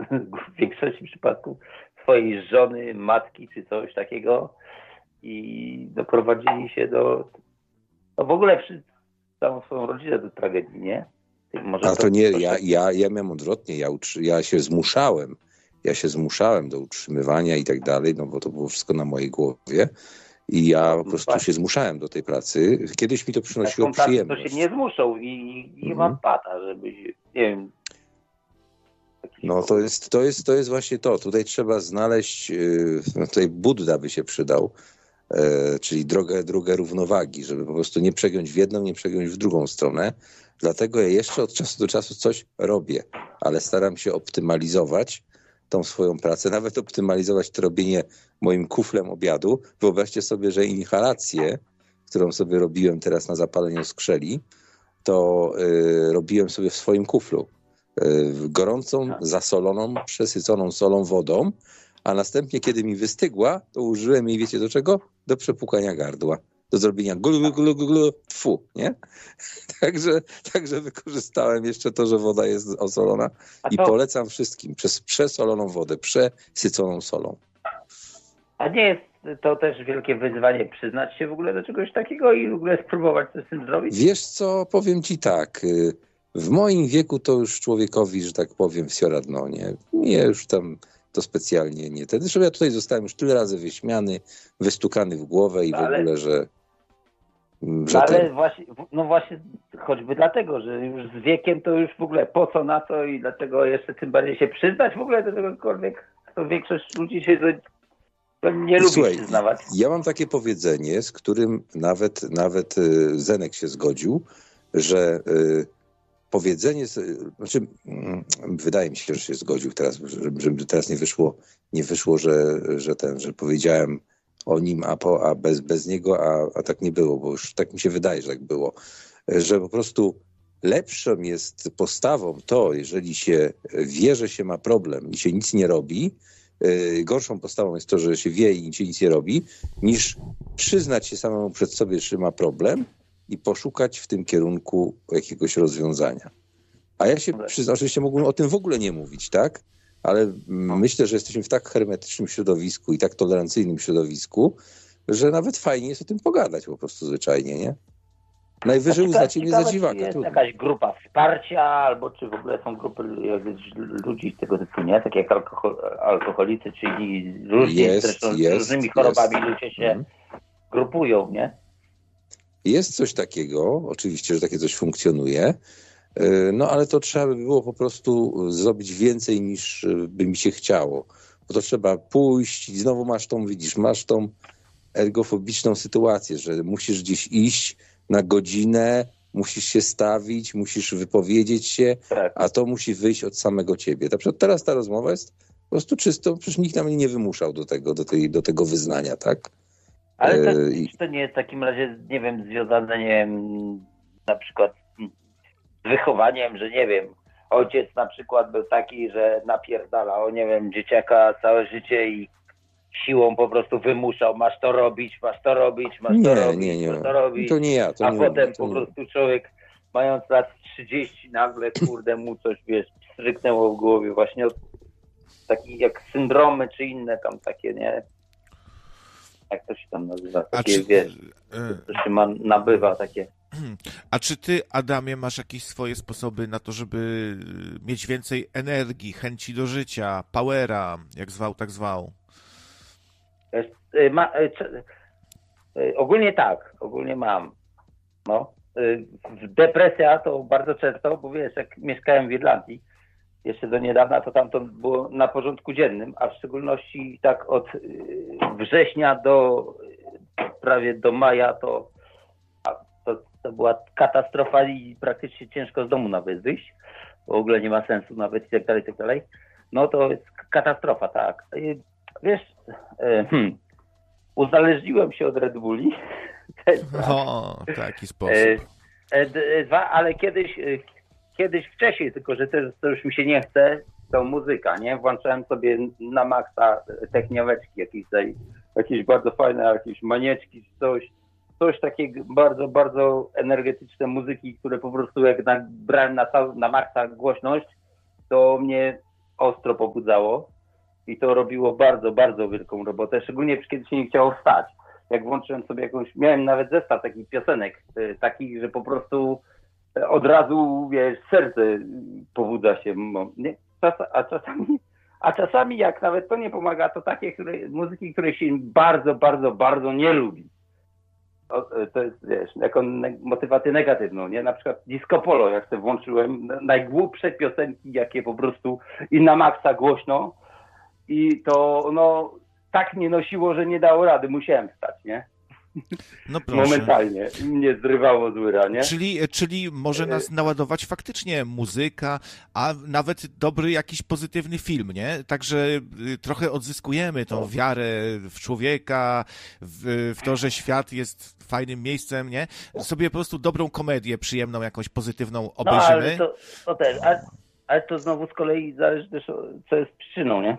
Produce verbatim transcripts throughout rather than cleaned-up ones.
w większości przypadków swojej żony, matki czy coś takiego i doprowadzili się do, no w ogóle przy całą swoją rodzinę do tragedii, nie? Może A to, to nie, to ja, ja, ja miałem odwrotnie, ja, utrzy, ja się zmuszałem, ja się zmuszałem do utrzymywania i tak dalej, no bo to było wszystko na mojej głowie. I ja po prostu się zmuszałem do tej pracy. Kiedyś mi to przynosiło tak, przyjemność. To się nie zmuszą i nie mm. mam pata, żeby się, nie wiem. No to jest, to jest, to jest właśnie to. Tutaj trzeba znaleźć, no tutaj Budda by się przydał, czyli drogę, drogę równowagi, żeby po prostu nie przegiąć w jedną, nie przegiąć w drugą stronę. Dlatego ja jeszcze od czasu do czasu coś robię, ale staram się optymalizować tą swoją pracę, nawet optymalizować to robienie moim kuflem obiadu. Wyobraźcie sobie, że inhalację, którą sobie robiłem teraz na zapaleniu skrzeli, to y, robiłem sobie w swoim kuflu. Y, gorącą, zasoloną, przesyconą solą wodą, a następnie, kiedy mi wystygła, to użyłem jej, wiecie do czego? Do przepłukania gardła. Do zrobienia glu, glu, glu, glu, glu, tfu, nie? Także, także wykorzystałem jeszcze to, że woda jest osolona i polecam wszystkim przez przesoloną wodę, przesyconą solą. A nie jest to też wielkie wyzwanie przyznać się w ogóle do czegoś takiego i w ogóle spróbować coś z tym zrobić? Wiesz co, powiem ci tak, w moim wieku to już człowiekowi, że tak powiem, wsiora dno, nie? Nie już tam to specjalnie nie. Zresztą ja tutaj zostałem już tyle razy wyśmiany, wystukany w głowę i w ale... ogóle, że No ale ten... właśnie, no właśnie choćby dlatego, że już z wiekiem to już w ogóle po co na to i dlaczego jeszcze tym bardziej się przyznać w ogóle do czegokolwiek, to większość ludzi się do, to nie lubi Słuchaj, przyznawać. Ja mam takie powiedzenie, z którym nawet, nawet Zenek się zgodził, że powiedzenie, znaczy wydaje mi się, że się zgodził teraz, żeby, żeby teraz nie wyszło, nie wyszło, że, że ten, że powiedziałem o nim, a, po, a bez, bez niego, a, a tak nie było, bo już tak mi się wydaje, że tak było, że po prostu lepszą jest postawą to, jeżeli się wie, że się ma problem i się nic nie robi, yy, gorszą postawą jest to, że się wie i się nic nie robi, niż przyznać się samemu przed sobie, że ma problem i poszukać w tym kierunku jakiegoś rozwiązania. A ja się przyznam, oczywiście mógłbym o tym w ogóle nie mówić, tak? Ale myślę, że jesteśmy w tak hermetycznym środowisku i tak tolerancyjnym środowisku, że nawet fajnie jest o tym pogadać po prostu zwyczajnie, nie? Najwyżej uznacie mnie za dziwaka. Czy jest trudno. Jakaś grupa wsparcia, albo czy w ogóle są grupy ludzi z tego typu, nie? Tak jak alkohol, alkoholicy, czyli różni, jest, zresztą jest, z różnymi chorobami jest. ludzie się mm. grupują, nie? Jest coś takiego, oczywiście, że takie coś funkcjonuje, no ale to trzeba by było po prostu zrobić więcej niż by mi się chciało. Bo to trzeba pójść i znowu masz tą, widzisz, masz tą ergofobiczną sytuację, że musisz gdzieś iść na godzinę, musisz się stawić, musisz wypowiedzieć się, tak. A to musi wyjść od samego ciebie. Na przykład teraz ta rozmowa jest po prostu czysto, przecież nikt na mnie nie wymuszał do tego, do, tej, do tego wyznania, tak? Ale to, e... to nie jest w takim razie, nie wiem, związane, nie wiem, na przykład z wychowaniem, że nie wiem, ojciec na przykład był taki, że napierdalał, nie wiem, dzieciaka całe życie i siłą po prostu wymuszał, masz to robić, masz to robić, masz nie, to robić, nie, nie. masz to robić. To nie ja, to a nie potem to po nie. prostu człowiek, mając lat trzydzieści, nagle, kurde, mu coś, wiesz, stryknęło w głowie właśnie od takich jak syndromy czy inne tam takie, nie? Jak to się tam nazywa? Takie, czy, wiesz, to się ma, nabywa takie. A czy ty, Adamie, masz jakieś swoje sposoby na to, żeby mieć więcej energii, chęci do życia, powera, jak zwał, tak zwał? Ma, ogólnie tak, ogólnie mam. No. Depresja to bardzo często, bo wiesz, jak mieszkałem w Irlandii, jeszcze do niedawna, to tam to było na porządku dziennym, a w szczególności tak od września do prawie do maja to, to, to była katastrofa i praktycznie ciężko z domu nawet wyjść. W ogóle nie ma sensu nawet i tak dalej, i tak dalej. No to jest katastrofa, tak. Wiesz, hmm, uzależniłem się od Red Bulli. O, taki sposób. Dwa, ale kiedyś, kiedyś wcześniej, tylko że też to już mi się nie chce, to muzyka, nie? Włączałem sobie na maksa technioweczki, jakieś, jakieś bardzo fajne, jakieś manieczki, coś, coś takiego bardzo, bardzo energetyczne muzyki, które po prostu jak nabrałem na, cał, na maksa głośność, to mnie ostro pobudzało i to robiło bardzo, bardzo wielką robotę, szczególnie kiedy się nie chciało wstać. Jak włączyłem sobie jakąś, miałem nawet zestaw takich piosenek, y, takich, że po prostu od razu, wiesz, serce pobudza się. Nie? Czas, a, czasami, a czasami jak nawet to nie pomaga, to takie które, muzyki, których się bardzo, bardzo, bardzo nie lubi. O, to jest, wiesz, jako ne- motywację negatywną, nie? Na przykład Disco Polo, jak sobie włączyłem, najgłupsze piosenki, jakie po prostu i na maksa głośno i to, no, tak mnie nosiło, że nie dało rady, musiałem wstać, nie? No proszę. Momentalnie mnie zrywało z łyra, nie? Czyli, czyli może nas naładować faktycznie muzyka, a nawet dobry jakiś pozytywny film, nie? Także trochę odzyskujemy tą wiarę w człowieka, w, w to, że świat jest fajnym miejscem, nie? Sobie po prostu dobrą komedię przyjemną, jakąś pozytywną obejrzymy. No ale to, to też, ale, ale to znowu z kolei zależy też, co jest przyczyną, nie?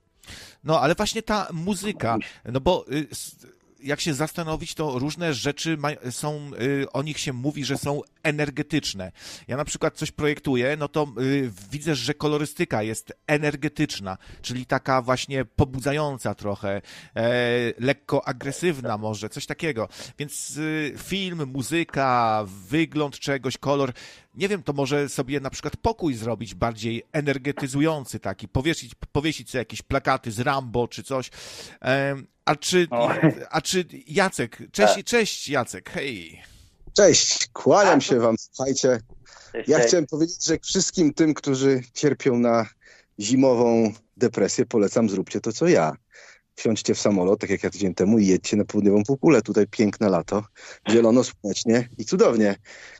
No ale właśnie ta muzyka, no bo jak się zastanowić, to różne rzeczy są, o nich się mówi, że są energetyczne. Ja na przykład coś projektuję, no to widzę, że kolorystyka jest energetyczna, czyli taka właśnie pobudzająca trochę, lekko agresywna może, coś takiego. Więc film, muzyka, wygląd czegoś, kolor, nie wiem, to może sobie na przykład pokój zrobić bardziej energetyzujący taki, powiesić, powiesić sobie jakieś plakaty z Rambo czy coś. A czy, a czy Jacek, cześć, cześć Jacek, hej. Cześć, kłaniam się wam, słuchajcie. Cześć, Ja cześć. chciałem powiedzieć, że wszystkim tym, którzy cierpią na zimową depresję, polecam, zróbcie to, co ja. Wsiądźcie w samolot, tak jak ja tydzień temu, i jedźcie na południową półkulę. Tutaj piękne lato, zielono, słonecznie i cudownie.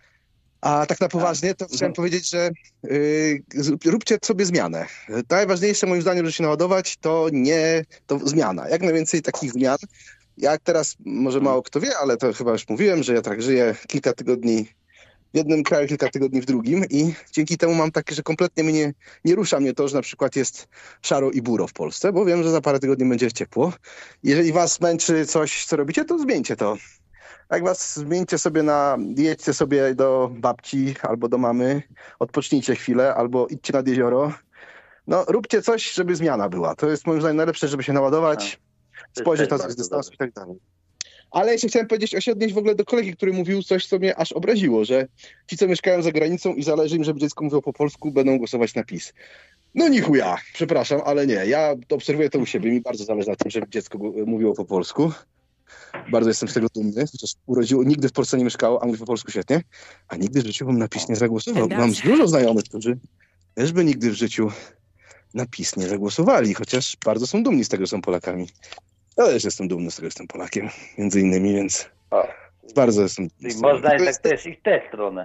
A tak na poważnie, to chciałem powiedzieć, że yy, róbcie sobie zmianę. Najważniejsze moim zdaniem, żeby się naładować, to nie to zmiana. Jak najwięcej takich zmian. Jak teraz, może mało kto wie, ale to chyba już mówiłem, że ja tak żyję kilka tygodni w jednym kraju, kilka tygodni w drugim i dzięki temu mam takie, że kompletnie mnie nie rusza mnie to, że na przykład jest szaro i buro w Polsce, bo wiem, że za parę tygodni będzie ciepło. Jeżeli was męczy coś, co robicie, to zmieńcie to. Jak was zmieńcie sobie na, jedźcie sobie do babci albo do mamy, odpocznijcie chwilę, albo idźcie nad jezioro. No, róbcie coś, żeby zmiana była. To jest moim zdaniem najlepsze, żeby się naładować, spojrzeć na coś z dystansu i tak dalej. Ale jeszcze chciałem powiedzieć, się odnieść w ogóle do kolegi, który mówił coś, co mnie aż obraziło, że ci, co mieszkają za granicą i zależy im, żeby dziecko mówiło po polsku, będą głosować na PiS. No ni chuja, przepraszam, ale nie. Ja obserwuję to u siebie, mi bardzo zależy na tym, żeby dziecko mówiło po polsku. Bardzo jestem z tego dumny, chociaż urodziło, nigdy w Polsce nie mieszkało, a mówi po polsku świetnie, a nigdy w życiu bym na PiS nie zagłosował. Mam dużo znajomych, którzy też by nigdy w życiu na PiS nie zagłosowali, chociaż bardzo są dumni z tego, że są Polakami. Ja też jestem dumny z tego, że jestem Polakiem, między innymi, więc o, bardzo jestem dumny. Czyli można tak jest... też iść w tę stronę.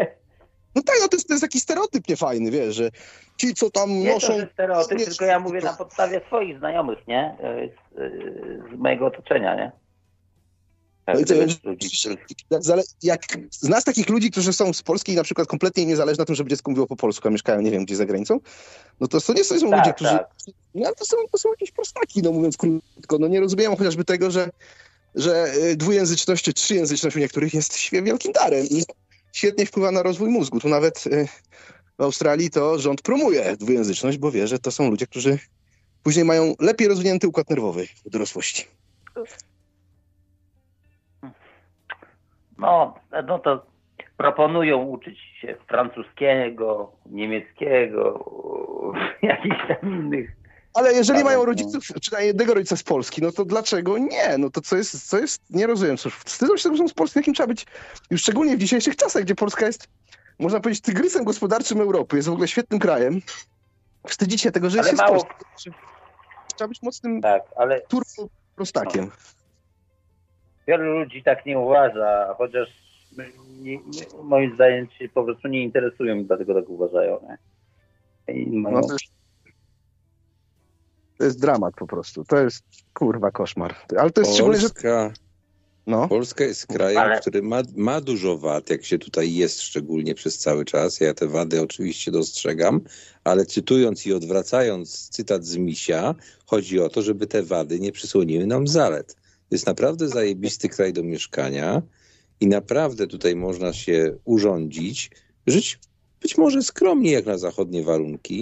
No tak, no to jest, to jest taki stereotyp niefajny, wiesz, że ci, co tam nie noszą... Nie to, że stereotyp, tylko ja mówię na podstawie swoich znajomych, nie? Z, z mojego otoczenia, nie? No i to, jak, jak znasz takich ludzi, którzy są z Polski i na przykład kompletnie nie zależy na tym, żeby dziecko mówiło po polsku, a mieszkają nie wiem gdzie za granicą, no to, to nie są tak, ludzie, którzy... Tak. No, to, są, to są jakieś prostaki, no mówiąc krótko. No nie rozumieją chociażby tego, że, że dwujęzyczność czy trzyjęzyczność u niektórych jest wielkim darem i świetnie wpływa na rozwój mózgu. Tu nawet w Australii to rząd promuje dwujęzyczność, bo wie, że to są ludzie, którzy później mają lepiej rozwinięty układ nerwowy w dorosłości. No, no to proponują uczyć się francuskiego, niemieckiego, jakichś tam innych. Ale jeżeli mają rodziców, przynajmniej jednego rodzica z Polski, no to dlaczego nie? No to co jest, co jest, nie rozumiem, cóż, wstydzą się, że są z Polski, jakim trzeba być, już szczególnie w dzisiejszych czasach, gdzie Polska jest, można powiedzieć, tygrysem gospodarczym Europy, jest w ogóle świetnym krajem. Wstydzić się tego, że jest mało... z Polski. Trzeba być mocnym tak, ale... turbo prostakiem. No. Wielu ludzi tak nie uważa, chociaż nie, nie, moim zdaniem się po prostu nie interesują i dlatego tak uważają. Nie? Mają... No to, jest, to jest dramat po prostu. To jest kurwa koszmar. Ale to jest Polska, szczególnie, że... no. Polska jest krajem, Ale... który ma, ma dużo wad, jak się tutaj jest szczególnie przez cały czas. Ja te wady oczywiście dostrzegam, ale cytując i odwracając cytat z Misia, chodzi o to, żeby te wady nie przysłoniły nam zalet. To jest naprawdę zajebisty kraj do mieszkania i naprawdę tutaj można się urządzić, żyć być może skromnie jak na zachodnie warunki,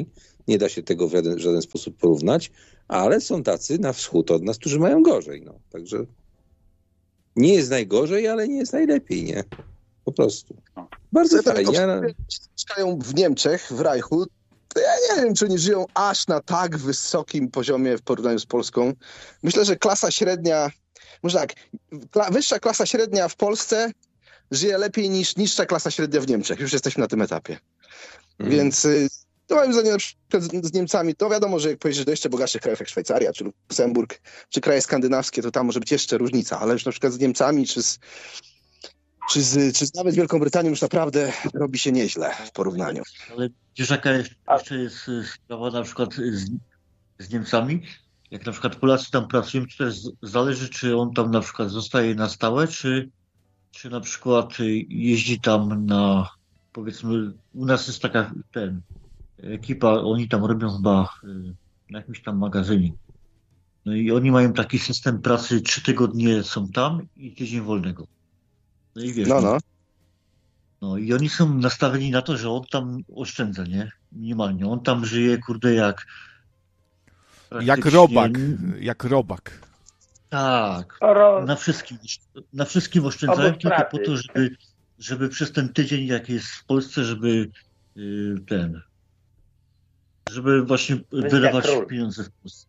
nie da się tego w żaden, w żaden sposób porównać, ale są tacy na wschód od nas, którzy mają gorzej. No. Także nie jest najgorzej, ale nie jest najlepiej, nie? Po prostu. Bardzo fajnie. Ja... Mieszkają w Niemczech, w Reichu. To ja nie wiem, czy oni żyją aż na tak wysokim poziomie w porównaniu z Polską. Myślę, że klasa średnia, może tak, kla, wyższa klasa średnia w Polsce żyje lepiej niż niższa klasa średnia w Niemczech. Już jesteśmy na tym etapie. Mm. Więc to moim zdaniem na przykład z, z Niemcami, to wiadomo, że jak pojedziesz do jeszcze bogatszych krajów jak Szwajcaria, czy Luksemburg, czy kraje skandynawskie, to tam może być jeszcze różnica, ale już na przykład z Niemcami, czy z, czy z, czy z nawet Wielką Brytanią już naprawdę robi się nieźle w porównaniu. Ale wiesz, jaka jeszcze jest sprawa na przykład z, z Niemcami? Jak na przykład Polacy tam pracują, to też zależy, czy on tam na przykład zostaje na stałe, czy, czy na przykład jeździ tam na, powiedzmy, u nas jest taka ten, ekipa, oni tam robią chyba na jakimś tam magazynie. No i oni mają taki system pracy, trzy tygodnie są tam i tydzień wolnego. No i wiesz, no, no. No i oni są nastawieni na to, że on tam oszczędza, nie? Minimalnie. On tam żyje, kurde, jak... Jak robak. Jak robak. Tak. Ro... Na wszystkim, na wszystkim oszczędzają tylko po to, żeby, żeby przez ten tydzień, jak jest w Polsce, żeby yy, ten... żeby właśnie wydawać pieniądze w Polsce.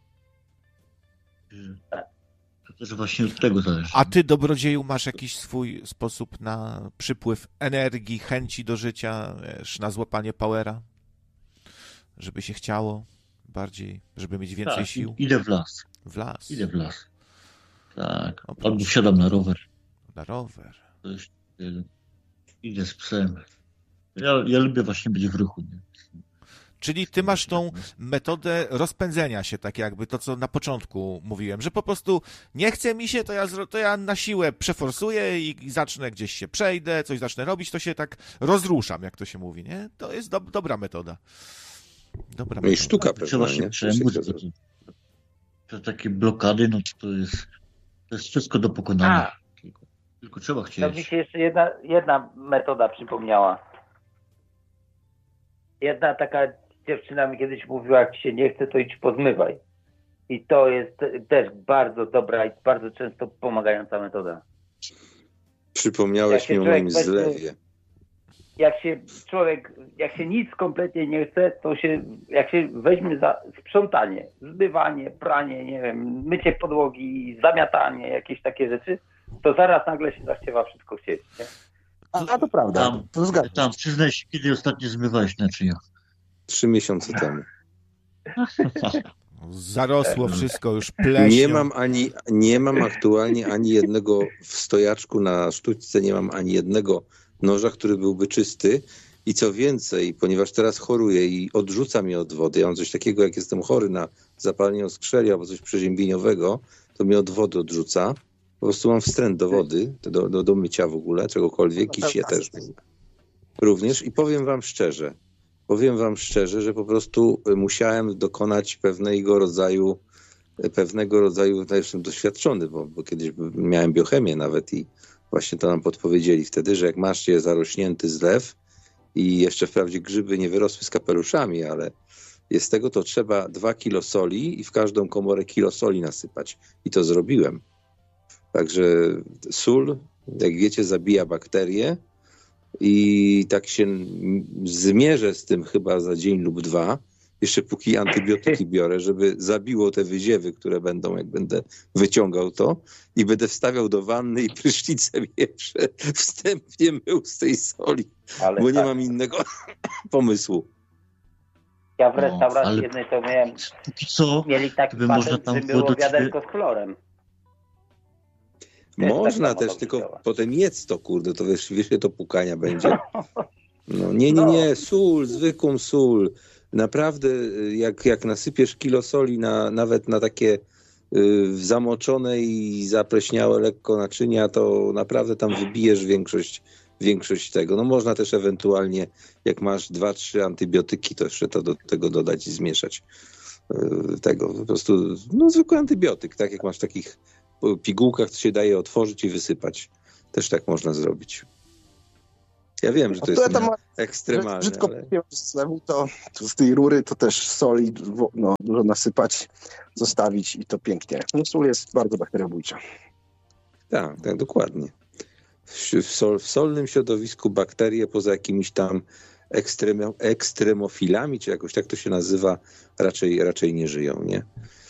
To też właśnie od tego zależy. A ty, dobrodzieju, masz jakiś swój sposób na przypływ energii, chęci do życia, wiesz, na złapanie powera? Żeby się chciało bardziej, żeby mieć więcej tak, sił? Idę w las. W las? Idę w las. Tak. O, albo wsiadam na rower. Na rower. Coś, idę z psem. Ja, ja lubię właśnie być w ruchu. Nie? Czyli ty masz tą metodę rozpędzenia się, tak jakby to, co na początku mówiłem, że po prostu nie chce mi się, to ja, to ja na siłę przeforsuję i, i zacznę gdzieś się przejdę, coś zacznę robić, to się tak rozruszam, jak to się mówi, nie? To jest do, dobra metoda. Dobra no i metoda. sztuka Trzeba pewna, się przemóc. Te takie blokady, no to jest, to jest wszystko do pokonania. Tylko, tylko trzeba chcieć. No mi się jeszcze jedna, jedna metoda przypomniała. Jedna taka dziewczyna mi kiedyś mówiła, jak ci się nie chce, to idź pozmywaj. I to jest też bardzo dobra i bardzo często pomagająca metoda. Przypomniałeś mi o moim weźmie, zlewie. Jak się człowiek, jak się nic kompletnie nie chce, to się, jak się weźmie za sprzątanie, zmywanie, pranie, nie wiem, mycie podłogi, zamiatanie, jakieś takie rzeczy, to zaraz nagle się zachciewa wszystko chcieć. Nie? A, a to prawda. Tam, to zgadzam. Tam, przyznaj się, kiedy ostatnio zmywałeś naczynia? Trzy miesiące temu. Zarosło wszystko, już pleśnią. Nie mam ani, nie mam aktualnie ani jednego w stojaczku na sztućce, nie mam ani jednego noża, który byłby czysty. I co więcej, ponieważ teraz choruję i odrzuca mnie od wody, ja mam coś takiego, jak jestem chory na zapalenie oskrzeli albo coś przeziębieniowego, to mnie od wody odrzuca. Po prostu mam wstręt do wody, do, do, do mycia w ogóle, czegokolwiek, kisie też również. I powiem wam szczerze, powiem wam szczerze, że po prostu musiałem dokonać pewnego rodzaju, pewnego rodzaju, no jestem doświadczony, bo, bo kiedyś miałem biochemię nawet i właśnie to nam podpowiedzieli wtedy, że jak masz się zarośnięty zlew i jeszcze wprawdzie grzyby nie wyrosły z kapeluszami, ale jest z tego, to trzeba dwa kilo soli i w każdą komorę kilo soli nasypać. I to zrobiłem. Także sól, jak wiecie, zabija bakterie i tak się zmierzę z tym chyba za dzień lub dwa, jeszcze póki antybiotyki biorę, żeby zabiło te wyziewy, które będą, jak będę wyciągał to i będę wstawiał do wanny i prysznicem jeszcze wstępnie mył z tej soli, ale bo tak. Nie mam innego pomysłu. Ja w restauracji no, jednej to miałem, co, mieli taki patent, że było wiaderko z chlorem. Można tak też, tylko działa. Potem jedz to, kurde, to wiesz, wiesz, to pukania będzie. No nie, nie, nie, sól, zwykłą sól. Naprawdę, jak, jak nasypiesz kilo soli na, nawet na takie y, zamoczone i zapleśniałe lekko naczynia, to naprawdę tam wybijesz większość, większość tego. No można też ewentualnie, jak masz dwa, trzy antybiotyki, to jeszcze to do tego dodać i zmieszać y, tego. Po prostu, no zwykły antybiotyk, tak jak masz w takich pigułkach, to się daje otworzyć i wysypać. Też tak można zrobić. Ja wiem, że to jest tam ekstremalne. Brzydko ale... to, to z tej rury to też soli no, dużo nasypać, zostawić i to pięknie. No, sól jest bardzo bakteriobójcza. Tak, tak, dokładnie. W, sol, w solnym środowisku bakterie poza jakimiś tam ekstremo, ekstremofilami, czy jakoś tak to się nazywa, raczej, raczej nie żyją, nie?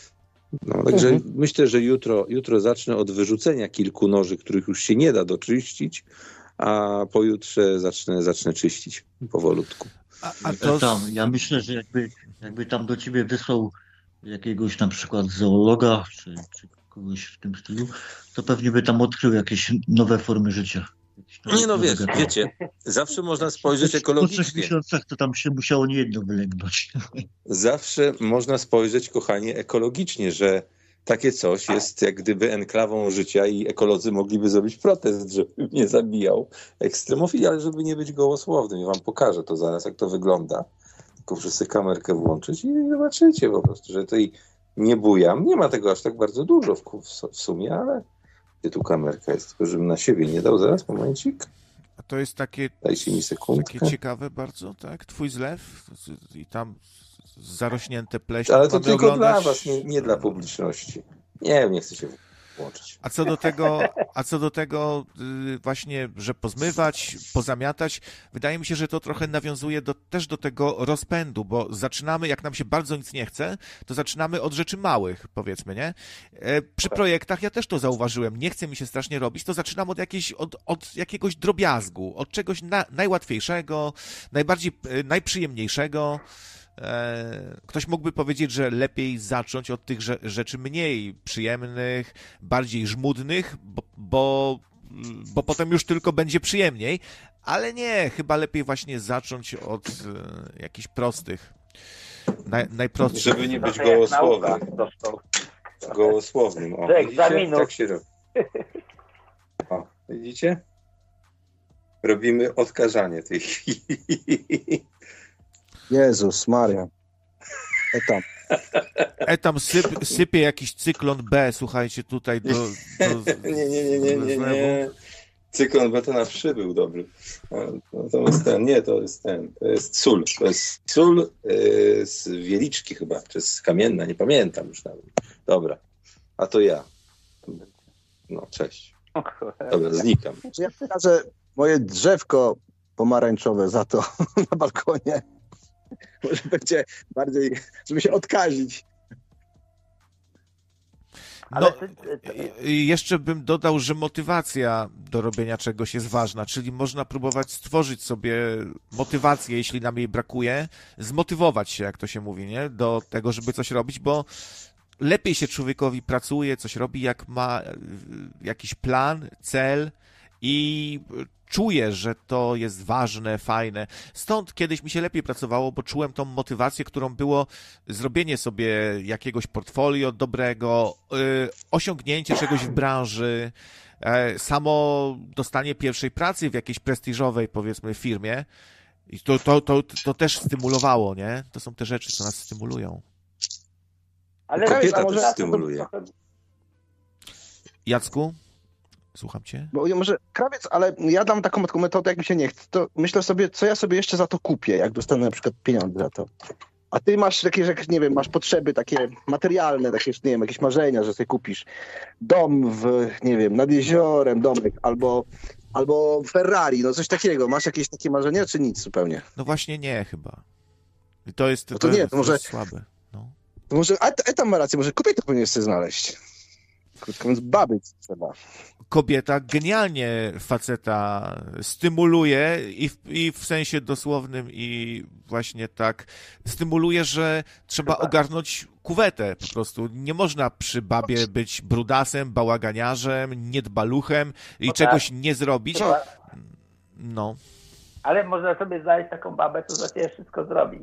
No, także mhm. myślę, że jutro, jutro zacznę od wyrzucenia kilku noży, których już się nie da doczyścić, a pojutrze zacznę, zacznę czyścić powolutku. A, a to... tam, ja myślę, że jakby, jakby tam do ciebie wysłał jakiegoś na przykład zoologa, czy, czy kogoś w tym stylu, to pewnie by tam odkrył jakieś nowe formy życia. Nie no, wiesz, wiecie, zawsze można spojrzeć ekologicznie. Po trzech miesiącach to tam się musiało niejedno wylęgnąć. Zawsze można spojrzeć, kochanie, ekologicznie, że takie coś jest jak gdyby enklawą życia i ekolodzy mogliby zrobić protest, żeby nie zabijał ekstremofili, ale żeby nie być gołosłownym. Ja wam pokażę to zaraz, jak to wygląda. Tylko wszyscy kamerkę włączyć i zobaczycie po prostu, że tutaj nie bujam. Nie ma tego aż tak bardzo dużo w, w sumie, ale gdzie tu kamerka jest? Tylko żebym na siebie nie dał. Zaraz, momencik. A to jest takie, Dajcie mi sekundkę. takie ciekawe bardzo, tak? Twój zlew i tam zarośnięte pleśnie. Ale to tylko oglądać... dla was, nie, nie dla publiczności. Nie, nie chcę się włączyć. A co do tego, a co do tego właśnie, że pozmywać, pozamiatać, wydaje mi się, że to trochę nawiązuje do, też do tego rozpędu, bo zaczynamy, jak nam się bardzo nic nie chce, to zaczynamy od rzeczy małych, powiedzmy, nie? Przy projektach ja też to zauważyłem, nie chce mi się strasznie robić, to zaczynam od, jakiejś, od, od jakiegoś drobiazgu, od czegoś na, najłatwiejszego, najbardziej, najprzyjemniejszego. Ktoś mógłby powiedzieć, że lepiej zacząć od tych rzeczy mniej przyjemnych, bardziej żmudnych, bo, bo, bo potem już tylko będzie przyjemniej, ale nie, chyba lepiej właśnie zacząć od jakichś prostych, naj, najprostszych. Żeby nie być gołosłownym. Gołosłownym. O, widzicie? Tak się robi. O, widzicie? Robimy odkażanie tej chwili. Jezus Maria. Etam. Etam syp, sypie jakiś cyklon B, słuchajcie, tutaj do... do nie, nie, nie, nie, nie, nie. Cyklon B to na wszy był dobry. No, to jest ten, nie, to jest ten, to jest sól. To jest sól yy, z Wieliczki chyba, czy z Kamienna, nie pamiętam już nawet. Dobra, a to ja. No, cześć. Dobra, znikam. Ja pokażę moje drzewko pomarańczowe za to na balkonie. Może będzie bardziej, żeby się odkazić. No, jeszcze bym dodał, że motywacja do robienia czegoś jest ważna, czyli można próbować stworzyć sobie motywację, jeśli nam jej brakuje, zmotywować się, jak to się mówi, nie? Do tego, żeby coś robić, bo lepiej się człowiekowi pracuje, coś robi, jak ma jakiś plan, cel i czuję, że to jest ważne, fajne. Stąd kiedyś mi się lepiej pracowało, bo czułem tą motywację, którą było zrobienie sobie jakiegoś portfolio dobrego, yy, osiągnięcie czegoś w branży, yy, samo dostanie pierwszej pracy w jakiejś prestiżowej, powiedzmy, firmie. I to, to, to, to też stymulowało, nie? To są te rzeczy, co nas stymulują. Ale kobieta też stymuluje. Jacku? Słucham cię. Bo może krawiec, ale ja dam taką, taką metodę, jak mi się nie chce, to myślę sobie, co ja sobie jeszcze za to kupię, jak dostanę na przykład pieniądze za to. A ty masz jakieś, jakieś, nie wiem, masz potrzeby takie materialne, takie, nie wiem, jakieś marzenia, że sobie kupisz dom w, nie wiem, nad jeziorem, domek, albo, albo Ferrari, no coś takiego. Masz jakieś takie marzenia, czy nic zupełnie? No właśnie nie, chyba. I to jest, no to, to, nie, jest, to może, jest słabe. No. To może, a, a tam ma rację, może kobietę powinien sobie znaleźć. Krótko mówiąc, baby trzeba. Kobieta genialnie faceta stymuluje i w, i w sensie dosłownym i właśnie tak stymuluje, że trzeba ogarnąć kuwetę po prostu. Nie można przy babie być brudasem, bałaganiarzem, niedbaluchem i no czegoś tak. nie zrobić. No. Ale można sobie znaleźć taką babę, co za ciebie wszystko zrobi.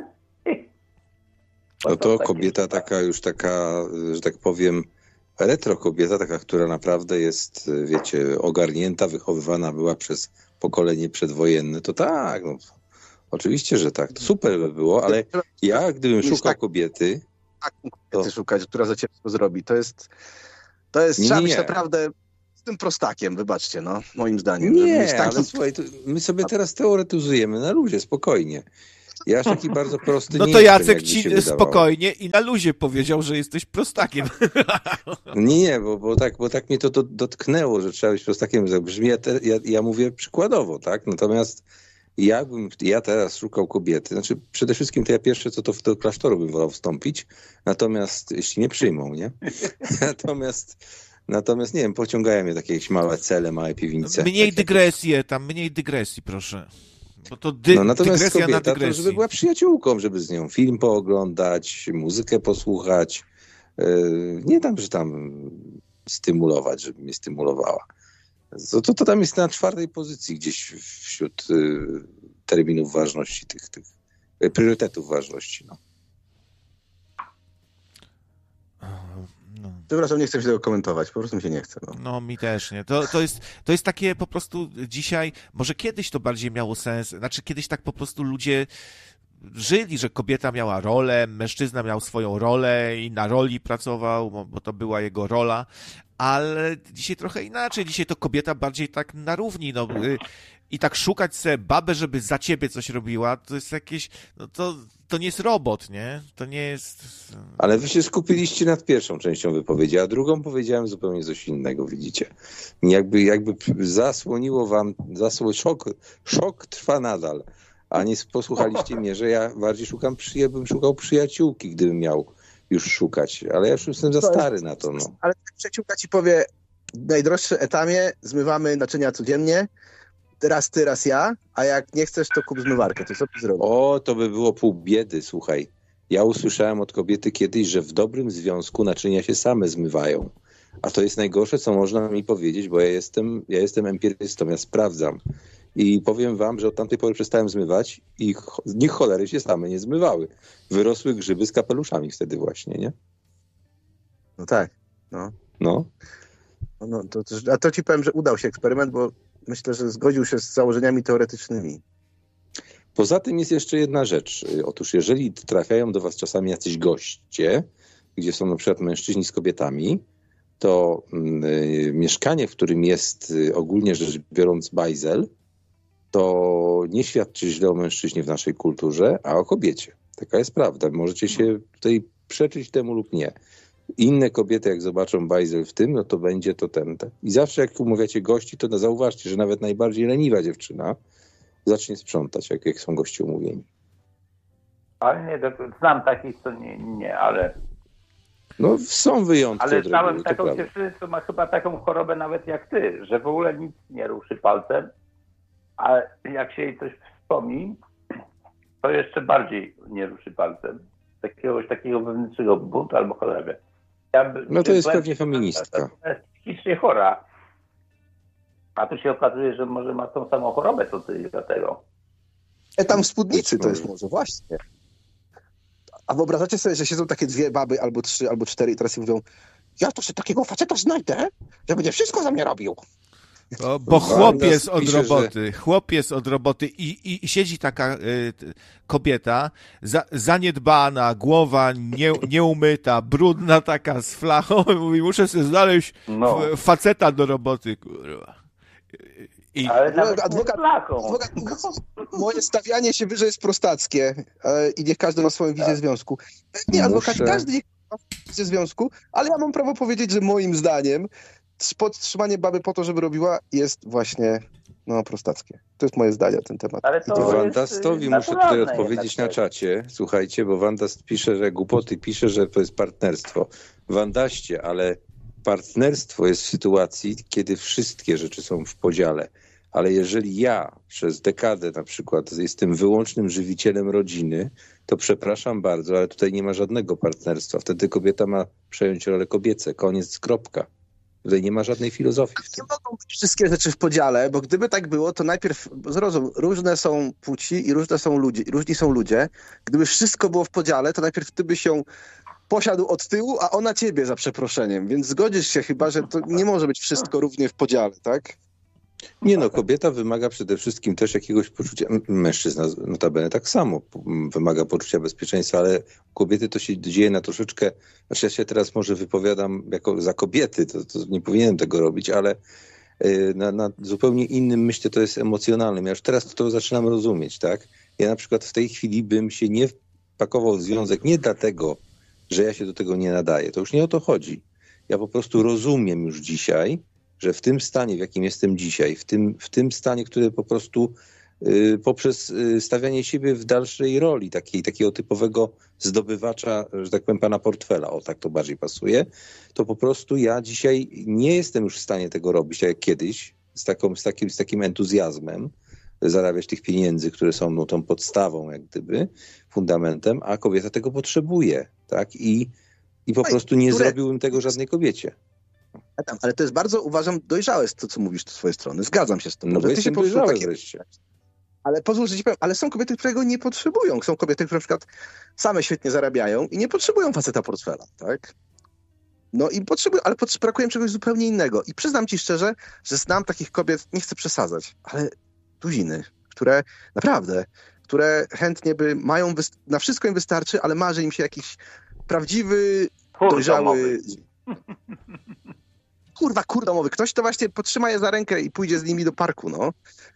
No to kobieta taka już taka, że tak powiem, retro kobieta, taka, która naprawdę jest, wiecie, ogarnięta, wychowywana była przez pokolenie przedwojenne, to tak, no, oczywiście, że tak. To super by było, ale ja, gdybym szukał kobiety... Tak, kobiety to... szukać, która za ciebie wszystko zrobi. To jest, to jest, trzeba być naprawdę tym prostakiem, wybaczcie, no, moim zdaniem. Nie, taki... ale słuchaj, to my sobie teraz teoretyzujemy na luzie, spokojnie. Ja aż taki bardzo prosty No nie to jestem, Jacek jakby ci się wydawało. spokojnie i na luzie powiedział, że jesteś prostakiem. Nie, nie, bo, bo, tak, bo tak mnie to do, dotknęło, że trzeba być prostakiem. Brzmi, ja, te, ja, ja mówię przykładowo, tak? Natomiast jakbym ja teraz szukał kobiety, znaczy przede wszystkim to ja pierwsze co to do klasztoru bym wolał wstąpić, natomiast jeśli nie przyjmą, nie? Natomiast Natomiast nie wiem, pociągają mnie takie jakieś małe cele, małe piwnice. Mniej takie... dygresje, tam mniej dygresji, proszę. Bo to dy... no, natomiast dygresja kobieta, na dygresji. to żeby była przyjaciółką, żeby z nią film pooglądać, muzykę posłuchać. Yy, nie tam, że tam stymulować, żeby mnie stymulowała. To, to, to tam jest na czwartej pozycji gdzieś wśród yy, terminów ważności, tych, tych yy, priorytetów ważności. No. No. Przepraszam, nie chcę się tego komentować, po prostu mi się nie chce. No, no mi też nie. To, to, jest, to jest takie po prostu dzisiaj, może kiedyś to bardziej miało sens, znaczy kiedyś tak po prostu ludzie żyli, że kobieta miała rolę, mężczyzna miał swoją rolę i na roli pracował, bo, bo to była jego rola, ale dzisiaj trochę inaczej, dzisiaj to kobieta bardziej tak na równi, no i tak szukać sobie babę, żeby za ciebie coś robiła, to jest jakieś, no to, to nie jest robot, nie? To nie jest... Ale wy się skupiliście nad pierwszą częścią wypowiedzi, a drugą powiedziałem zupełnie coś innego, widzicie? Jakby, jakby zasłoniło wam, zasło, szok, szok trwa nadal, a nie posłuchaliście mnie, że ja bardziej szukam, ja bym szukał przyjaciółki, gdybym miał już szukać, ale ja już jestem za stary na to, no. Ale przyjaciółka ci powie, najdroższy etamie, zmywamy naczynia codziennie, teraz ty, raz ja, a jak nie chcesz, to kup zmywarkę, to co ty zrobisz? O, to by było pół biedy, słuchaj. Ja usłyszałem od kobiety kiedyś, że w dobrym związku naczynia się same zmywają. A to jest najgorsze, co można mi powiedzieć, bo ja jestem, ja jestem empirystą, ja sprawdzam. I powiem wam, że od tamtej pory przestałem zmywać i niech cholery się same nie zmywały. Wyrosły grzyby z kapeluszami wtedy właśnie, nie? No tak, no. No. no to, to, a to ci powiem, że udał się eksperyment, bo myślę, że zgodził się z założeniami teoretycznymi. Poza tym jest jeszcze jedna rzecz. Otóż jeżeli trafiają do was czasami jacyś goście, gdzie są na przykład mężczyźni z kobietami, to y, mieszkanie, w którym jest y, ogólnie rzecz biorąc bajzel, to nie świadczy źle o mężczyźnie w naszej kulturze, a o kobiecie. Taka jest prawda. Możecie się tutaj przeczyć temu lub nie. Inne kobiety, jak zobaczą bajzel w tym, no to będzie to ten. ten. I zawsze jak umawiacie gości, to zauważcie, że nawet najbardziej leniwa dziewczyna zacznie sprzątać, jak, jak są goście umówieni. Ale nie, znam takich, co nie, nie, ale... No są wyjątki. Ale od znałem reguły, to taką prawda. dziewczynę, co ma chyba taką chorobę nawet jak ty, że w ogóle nic nie ruszy palcem, a jak się jej coś wspomni, to jeszcze bardziej nie ruszy palcem. Jakiegoś takiego wewnętrznego buntu albo choroby. Ja, No to jest byłem, pewnie feministka. jest psychicznie chora. A tu się okazuje, że może ma tą samą chorobę, co ty, dlatego. Etam w spódnicy to jest może, właśnie. A wyobrażacie sobie, że siedzą takie dwie baby, albo trzy, albo cztery i teraz mówią, ja to się takiego faceta znajdę, że będzie wszystko za mnie robił. O, bo chłop Wanda jest od pisze, roboty, że- chłop jest od roboty i, i, i siedzi taka y, t- kobieta, za, zaniedbana, głowa nie, nieumyta, brudna taka z flachą i mówi, muszę sobie znaleźć No. f- faceta do roboty, kurwa. I, Ale nawet adwokat- nie z flachą. Adwokat, moje stawianie się wyżej jest prostackie e, i niech każdy ma swoją wizję związku. Nie, adwokat, Muszę- każdy niech ma wizję związku, ale ja mam prawo powiedzieć, że moim zdaniem podtrzymanie baby po to, żeby robiła, jest właśnie no, prostackie. To jest moje zdanie na ten temat. Ale to Wanda jest, y, Stowi muszę tutaj naturalne odpowiedzieć na jednak. czacie. Słuchajcie, bo Wanda pisze, że głupoty pisze, że to jest partnerstwo. Wandaście, ale partnerstwo jest w sytuacji, kiedy wszystkie rzeczy są w podziale. Ale jeżeli ja przez dekadę na przykład jestem wyłącznym żywicielem rodziny, to przepraszam bardzo, ale tutaj nie ma żadnego partnerstwa. Wtedy kobieta ma przejąć rolę kobiece. Koniec, kropka. Tutaj nie ma żadnej filozofii w tym. Nie mogą być wszystkie rzeczy w podziale, bo gdyby tak było, to najpierw, zrozum, różne są płci i różne są ludzie, różni są ludzie. Gdyby wszystko było w podziale, to najpierw ty byś się posiadł od tyłu, a ona ciebie za przeproszeniem. Więc zgodzisz się chyba, że to nie może być wszystko równie w podziale, tak? Nie no, kobieta wymaga przede wszystkim też jakiegoś poczucia, mężczyzna notabene tak samo wymaga poczucia bezpieczeństwa, ale u kobiety to się dzieje na troszeczkę, znaczy ja się teraz może wypowiadam jako za kobiety, to, to nie powinienem tego robić, ale na, na zupełnie innym, myślę, to jest emocjonalnym. Ja już teraz to zaczynam rozumieć, tak? Ja na przykład w tej chwili bym się nie wpakował w związek nie dlatego, że ja się do tego nie nadaję. To już nie o to chodzi. Ja po prostu rozumiem już dzisiaj, że w tym stanie, w jakim jestem dzisiaj, w tym, w tym stanie, który po prostu y, poprzez y, stawianie siebie w dalszej roli takiej, takiego typowego zdobywacza, że tak powiem, pana portfela, o tak to bardziej pasuje, to po prostu ja dzisiaj nie jestem już w stanie tego robić, tak jak kiedyś, z, taką, z, takim, z takim entuzjazmem, zarabiać tych pieniędzy, które są no, tą podstawą, jak gdyby, fundamentem, a kobieta tego potrzebuje, tak? I, i po prostu nie które... zrobiłbym tego żadnej kobiecie. Tam, ale to jest bardzo, uważam, dojrzałe to, co mówisz z twojej strony. Zgadzam się z tym. No bo ty się dojrzały takie... wreszcie. Ale pozwól, że ci powiem, ale są kobiety, które go nie potrzebują. Są kobiety, które na przykład same świetnie zarabiają i nie potrzebują faceta portfela, tak? No i potrzebują, ale potrze- brakuje im czegoś zupełnie innego. I przyznam ci szczerze, że znam takich kobiet, nie chcę przesadzać, ale tuziny, które naprawdę, które chętnie by mają, wyst- na wszystko im wystarczy, ale marzy im się jakiś prawdziwy, Kur dojrzały... domowy. Kurwa, kur domowy. Ktoś to właśnie potrzyma je za rękę i pójdzie z nimi do parku, no.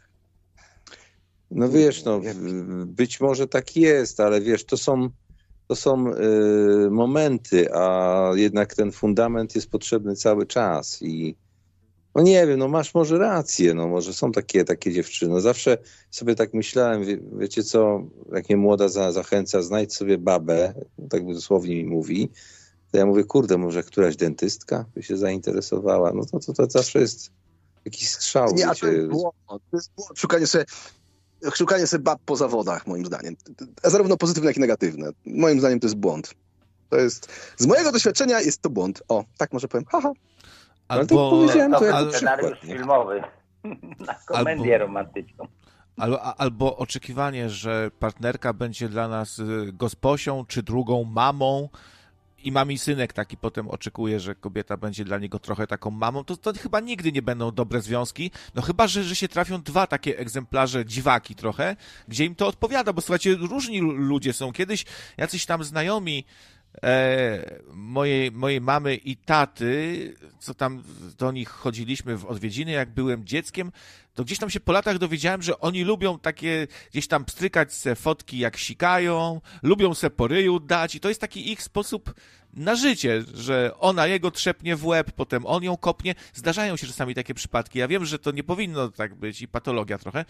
No wiesz, no być może tak jest, ale wiesz, to są, to są y, momenty, a jednak ten fundament jest potrzebny cały czas i no nie wiem, no masz może rację, no może są takie, takie dziewczyny. No zawsze sobie tak myślałem, wie, wiecie co, jak mnie młoda za, zachęca, znajdź sobie babę, tak dosłownie mi mówi, to ja mówię, kurde, może któraś dentystka by się zainteresowała. No to, to, to zawsze jest jakiś strzał. Nie, wiecie. a to jest błąd. To jest błąd. Szukanie sobie, szukanie sobie bab po zawodach, moim zdaniem. Zarówno pozytywne, jak i negatywne. Moim zdaniem to jest błąd. To jest, z mojego doświadczenia jest to błąd. O, tak może powiem. Haha. Ale to powiedziałem to jako scenariusz przykład, filmowy na komedię Albo... romantyczną. Albo, albo oczekiwanie, że partnerka będzie dla nas gosposią, czy drugą mamą, i mami synek taki potem oczekuje, że kobieta będzie dla niego trochę taką mamą, to, to chyba nigdy nie będą dobre związki, no chyba, że, że się trafią dwa takie egzemplarze dziwaki trochę, gdzie im to odpowiada, bo słuchajcie, różni ludzie są. Kiedyś jacyś tam znajomi e, mojej, mojej mamy i taty, co tam do nich chodziliśmy w odwiedziny, jak byłem dzieckiem, to gdzieś tam się po latach dowiedziałem, że oni lubią takie gdzieś tam pstrykać se fotki, jak sikają, lubią se po ryju dać i to jest taki ich sposób na życie, że ona jego trzepnie w łeb, potem on ją kopnie. Zdarzają się czasami takie przypadki. Ja wiem, że to nie powinno tak być i patologia trochę,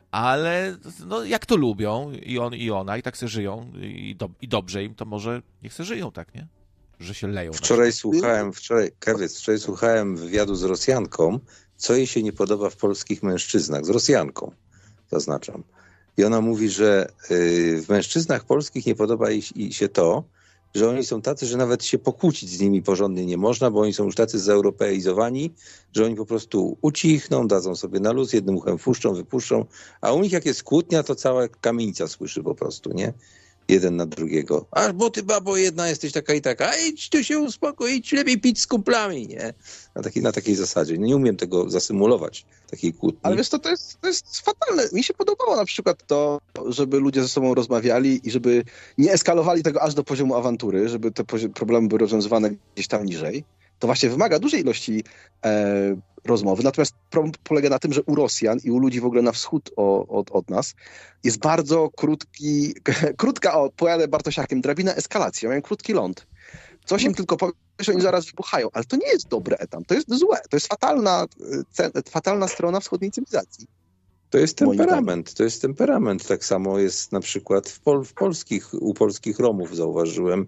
ale no, jak to lubią i on i ona i tak se żyją i, do, i dobrze im, to może niech se żyją, tak, nie? Że się leją. Wczoraj słuchałem, wczoraj, Kewiec, wczoraj słuchałem wywiadu z Rosjanką, co jej się nie podoba w polskich mężczyznach, z Rosjanką, zaznaczam. I ona mówi, że w mężczyznach polskich nie podoba jej się to, że oni są tacy, że nawet się pokłócić z nimi porządnie nie można, bo oni są już tacy zeuropeizowani, że oni po prostu ucichną, dadzą sobie na luz, jednym uchem wpuszczą, wypuszczą, a u nich jak jest kłótnia, to cała kamienica słyszy po prostu, nie? Jeden na drugiego. A bo ty, babo, jedna jesteś taka i taka. A idź tu się uspokój, idź lepiej pić z kumplami, nie? Na takiej, na takiej zasadzie. Nie umiem tego zasymulować, takiej kłótni. Ale wiesz, to, to, jest, to jest fatalne. Mi się podobało na przykład to, żeby ludzie ze sobą rozmawiali i żeby nie eskalowali tego aż do poziomu awantury, żeby te problemy były rozwiązywane gdzieś tam niżej. To właśnie wymaga dużej ilości e, rozmowy. Natomiast problem polega na tym, że u Rosjan i u ludzi w ogóle na wschód o, od, od nas jest bardzo krótki, krótka, o, pojadę Bartosiakiem, drabina eskalacji, mają krótki ląd. Coś im tylko powiesz, oni zaraz wybuchają, ale to nie jest dobry etap, to jest złe, to jest fatalna, fatalna strona wschodniej cywilizacji. To jest temperament, to jest temperament. Tak samo jest na przykład w, pol, w polskich, u polskich Romów zauważyłem.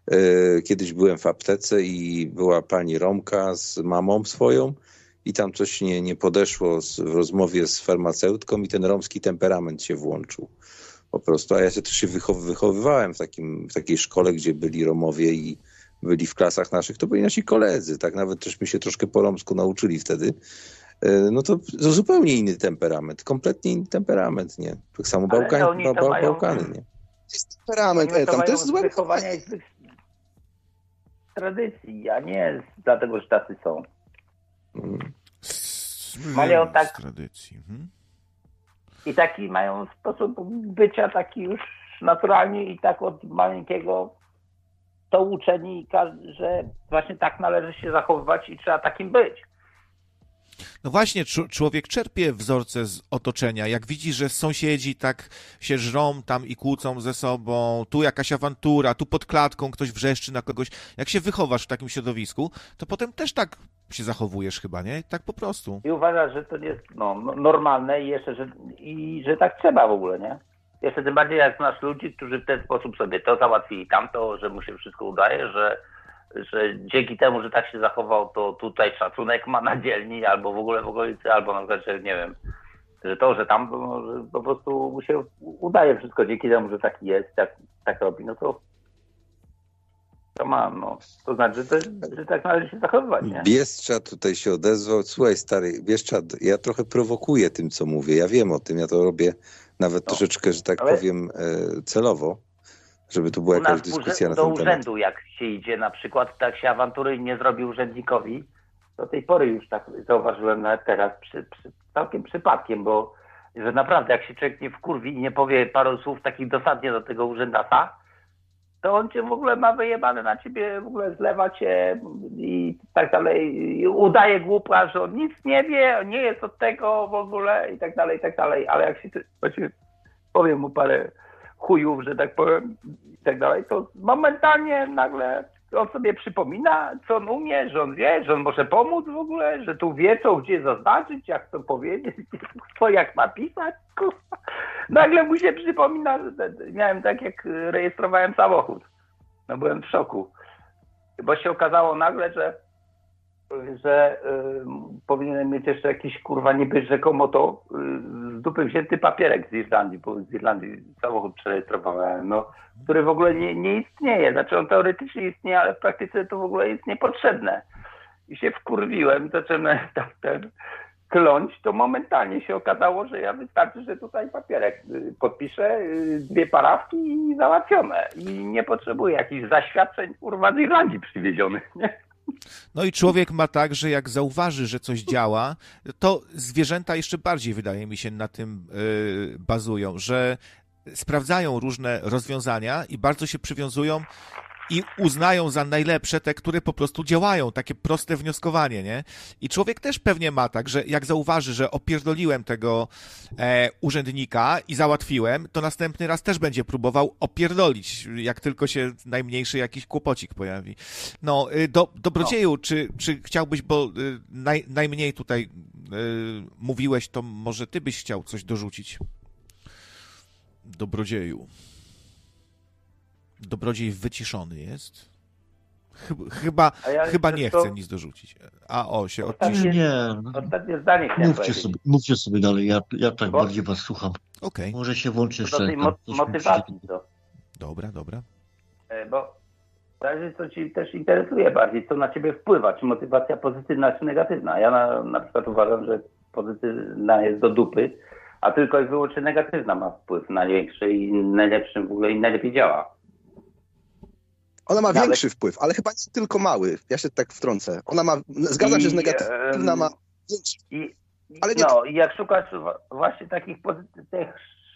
Kiedyś byłem w aptece i była pani Romka z mamą swoją i tam coś nie, nie podeszło z, w rozmowie z farmaceutką i ten romski temperament się włączył po prostu. A ja się też się wychow, wychowywałem w, takim, w takiej szkole, gdzie byli Romowie i byli w klasach naszych. To byli nasi koledzy, tak? Nawet żeśmy się troszkę po romsku nauczyli wtedy. No to, to zupełnie inny temperament, kompletnie inny temperament, nie? Tak samo Bałkan, ba, ba, mają... Bałkany, nie? To jest temperament, etam, to jest złe wychowania i złych tradycji, a nie dlatego, że tacy są. Hmm. mają tak z tradycji. Mhm. i taki mają sposób bycia taki już naturalnie i tak od maleńkiego to uczeni, że właśnie tak należy się zachowywać i trzeba takim być. No właśnie, człowiek czerpie wzorce z otoczenia. Jak widzi, że sąsiedzi tak się żrą tam i kłócą ze sobą, tu jakaś awantura, tu pod klatką ktoś wrzeszczy na kogoś. Jak się wychowasz w takim środowisku, to potem też tak się zachowujesz chyba, nie? Tak po prostu. I uważasz, że to jest no, normalne i jeszcze, że, i że tak trzeba w ogóle, nie? Jeszcze tym bardziej jak znasz ludzi, którzy w ten sposób sobie to załatwili tamto, że mu się wszystko udaje, że że dzięki temu, że tak się zachował, to tutaj szacunek ma na dzielni, albo w ogóle w okolicy, albo na przykład, że nie wiem, że to, że tam że po prostu mu się udaje wszystko dzięki temu, że taki jest, tak, tak robi, no to to ma, no, to znaczy, że, to, że tak należy się zachowywać, nie? Bieszczad tutaj się odezwał. Słuchaj, stary, Bieszczad, ja trochę prowokuję tym, co mówię, ja wiem o tym, ja to robię nawet no, troszeczkę, że tak ale... powiem, celowo. Żeby tu była u nas jakaś dyskusja na do ten urzędu, temat. Jak się idzie na przykład, tak się awantury nie zrobi urzędnikowi, do tej pory już tak zauważyłem nawet teraz, przy, przy, całkiem przypadkiem, bo że naprawdę jak się człowiek nie wkurwi i nie powie paru słów takich dosadnie do tego urzędasa, to on cię w ogóle ma wyjebane na ciebie, w ogóle zlewa cię i tak dalej, i udaje głupia, że on nic nie wie, nie jest od tego w ogóle i tak dalej, i tak dalej, ale jak się właśnie powiem mu parę chujów, że tak powiem, i tak dalej, to momentalnie nagle on sobie przypomina, co on umie, że on wie, że on może pomóc w ogóle, że tu wie, co gdzie zaznaczyć, jak to powiedzieć, co jak ma pisać, kurwa. Nagle mu się przypomina, że miałem tak, jak rejestrowałem samochód. No byłem w szoku. Bo się okazało nagle, że że y, powinienem mieć jeszcze jakiś, kurwa, niby rzekomo to y, z dupy wzięty papierek z Irlandii, bo z Irlandii samochód przerejestrowałem, no, który w ogóle nie, nie istnieje. Znaczy on teoretycznie istnieje, ale w praktyce to w ogóle jest niepotrzebne. I się wkurwiłem, zacząłem tam ten kląć, to momentalnie się okazało, że ja wystarczy, że tutaj papierek y, podpiszę, y, dwie parawki i załatwione. I nie potrzebuję jakichś zaświadczeń, kurwa, z Irlandii przywiezionych, nie? No i człowiek ma tak, że jak zauważy, że coś działa, to zwierzęta jeszcze bardziej, wydaje mi się, na tym yy, bazują, że sprawdzają różne rozwiązania i bardzo się przywiązują i uznają za najlepsze te, które po prostu działają, takie proste wnioskowanie, nie? I człowiek też pewnie ma tak, że jak zauważy, że opierdoliłem tego e, urzędnika i załatwiłem, to następny raz też będzie próbował opierdolić, jak tylko się najmniejszy jakiś kłopocik pojawi. No, do, Dobrodzieju, czy, czy chciałbyś, bo naj, najmniej tutaj y, mówiłeś, to może ty byś chciał coś dorzucić? Dobrodzieju. Dobrodziej wyciszony jest. Chyba, chyba, ja chyba nie to... chce nic dorzucić. A o, się odciszy. Nie, ostatnie zdanie mówcie sobie, mówcie sobie dalej, ja, ja tak Bo? bardziej was słucham. Okay. Może się włączy jeszcze. Do tej mo- motywacji to. Dobra, dobra. Bo zależy, co ci też interesuje bardziej, co na ciebie wpływa, czy motywacja pozytywna, czy negatywna. Ja na, na przykład uważam, że pozytywna jest do dupy, a tylko i wyłącznie negatywna ma wpływ największy i najlepszym w ogóle i najlepiej działa. Ona ma większy ale... wpływ, ale chyba nie tylko mały. Ja się tak wtrącę. Ona ma, zgadzam I, się, że negatywna ma większy i, ale nie... No i jak szukasz właśnie takich pozytywnych,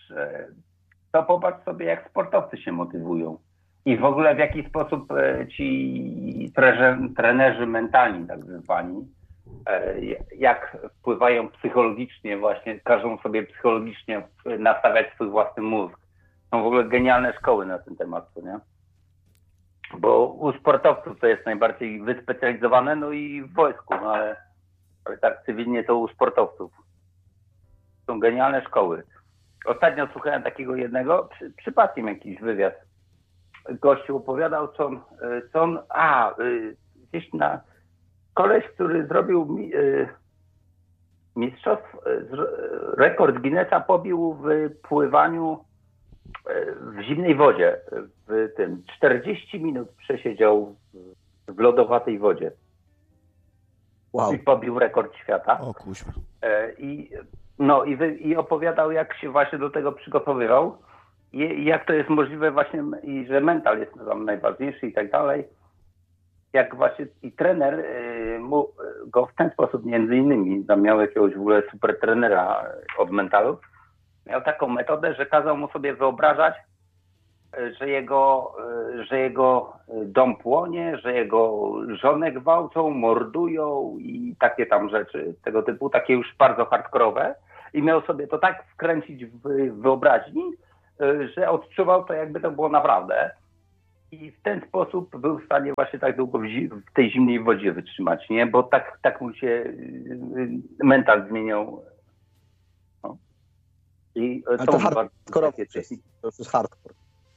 to popatrz sobie, jak sportowcy się motywują. I w ogóle w jaki sposób ci trenerzy, trenerzy mentalni, tak zwani, jak wpływają psychologicznie właśnie, każą sobie psychologicznie nastawiać swój własny mózg. Są w ogóle genialne szkoły na ten temat, co nie? Bo u sportowców to jest najbardziej wyspecjalizowane, no i w wojsku, no ale, ale tak cywilnie to u sportowców. Są genialne szkoły. Ostatnio słuchałem takiego jednego, przy, przypadkiem jakiś wywiad. Gościu opowiadał, co on, co on a, gdzieś na koleś, który zrobił mi, y, mistrzostw, y, rekord Guinnessa pobił w pływaniu w zimnej wodzie, w tym czterdzieści minut przesiedział w lodowatej wodzie. Wow. I pobił rekord świata. O kuźwa. I, no, i, wy, i opowiadał, jak się właśnie do tego przygotowywał i jak to jest możliwe właśnie, i że mental jest tam najważniejszy i tak dalej. jak właśnie i trener y, mu, go w ten sposób między innymi, tam miał jakiegoś w ogóle super trenera od mentalu, miał taką metodę, że kazał mu sobie wyobrażać, y, że jego, y, że jego dom płonie, że jego żonę gwałcą, mordują i takie tam rzeczy, tego typu, takie już bardzo hardkorowe. I miał sobie to tak wkręcić w wyobraźni, y, że odczuwał to, jakby to było naprawdę. I w ten sposób był w stanie właśnie tak długo w, zi- w tej zimnej wodzie wytrzymać, nie? Bo tak, tak mu się y, mental zmieniał. No. I Ale to to bardzo hardcore, takie techniki. to już jest hardcore.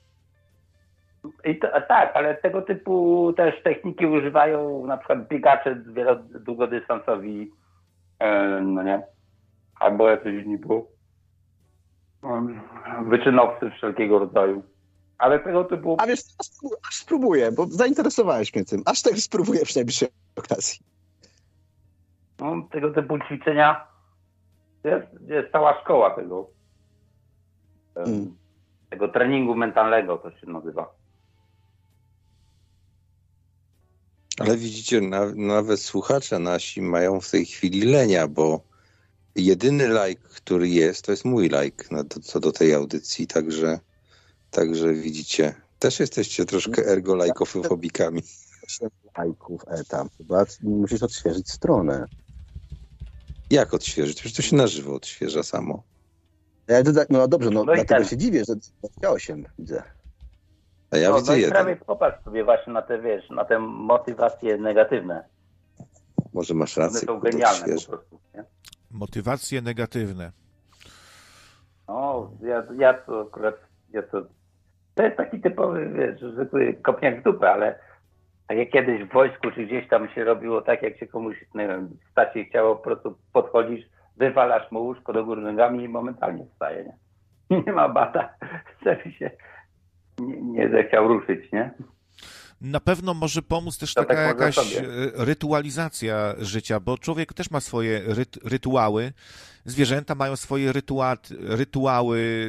I to, tak, ale tego typu też techniki używają na przykład biegacze wielo- długodystansowi, e, no nie? Albo jacyś nie było. Um, wyczynowcy wszelkiego rodzaju. Ale tego typu... A wiesz, aż, spró- aż spróbuję, bo zainteresowałeś mnie tym. Aż tego spróbuję przy najbliższej okazji. No, tego typu ćwiczenia jest, jest cała szkoła tego. em, Mm. Tego treningu mentalnego to się nazywa. Ale widzicie, na, nawet słuchacze nasi mają w tej chwili lenia, bo jedyny like, który jest, to jest mój like na, do, co do tej audycji, także, także widzicie, też jesteście troszkę ergo-lajkofobikami. osiem lajków, e, tam chyba musisz odświeżyć stronę. Jak odświeżyć? Przecież to się na żywo odświeża samo. Ja doda- no dobrze, no, No i dlatego ten. się dziwię, że dwadzieścia osiem widzę. A ja no, widzę no i jeden. prawie popatrz sobie właśnie na te, wiesz, na te motywacje negatywne. Może masz One rację. są kurde, genialne po odświeżę. prostu. Nie? Motywacje negatywne. No, ja, ja to akurat, ja to, to jest taki typowy, wiesz, zwykły kopniak w dupę, ale tak jak kiedyś w wojsku, czy gdzieś tam się robiło tak, jak się komuś, nie wiem, stać się chciało, po prostu podchodzisz, wywalasz mu łóżko do góry nogami i momentalnie wstaje, nie? Nie ma bata, żeby się nie, nie zechciał ruszyć, nie? Na pewno może pomóc też To taka tak można jakaś sobie. e, rytualizacja życia, bo człowiek też ma swoje ryt, rytuały. Zwierzęta mają swoje rytua, rytuały.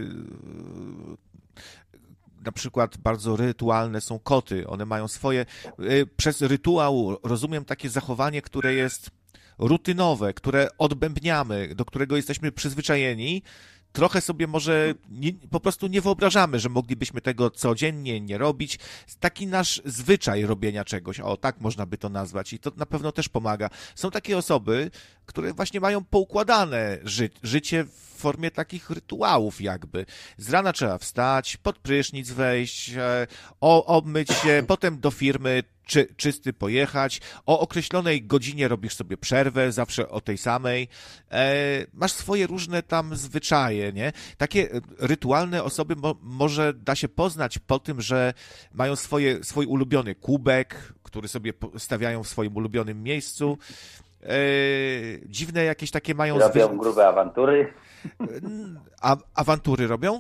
Na przykład bardzo rytualne są koty. One mają swoje... e, Przez rytuał rozumiem takie zachowanie, które jest rutynowe, które odbębniamy, do którego jesteśmy przyzwyczajeni. Trochę sobie może nie, po prostu nie wyobrażamy, że moglibyśmy tego codziennie nie robić. Taki nasz zwyczaj robienia czegoś, o tak można by to nazwać i to na pewno też pomaga. Są takie osoby, które właśnie mają poukładane ży życie w formie takich rytuałów jakby. Z rana trzeba wstać, pod prysznic wejść, e, o, obmyć się, potem do firmy czy, czysty pojechać, o określonej godzinie robisz sobie przerwę, zawsze o tej samej. E, masz swoje różne tam zwyczaje, nie? Takie rytualne osoby mo, może da się poznać po tym, że mają swoje, swój ulubiony kubek, który sobie stawiają w swoim ulubionym miejscu. E, dziwne jakieś takie mają... Robią zwy- grube awantury. A, awantury robią?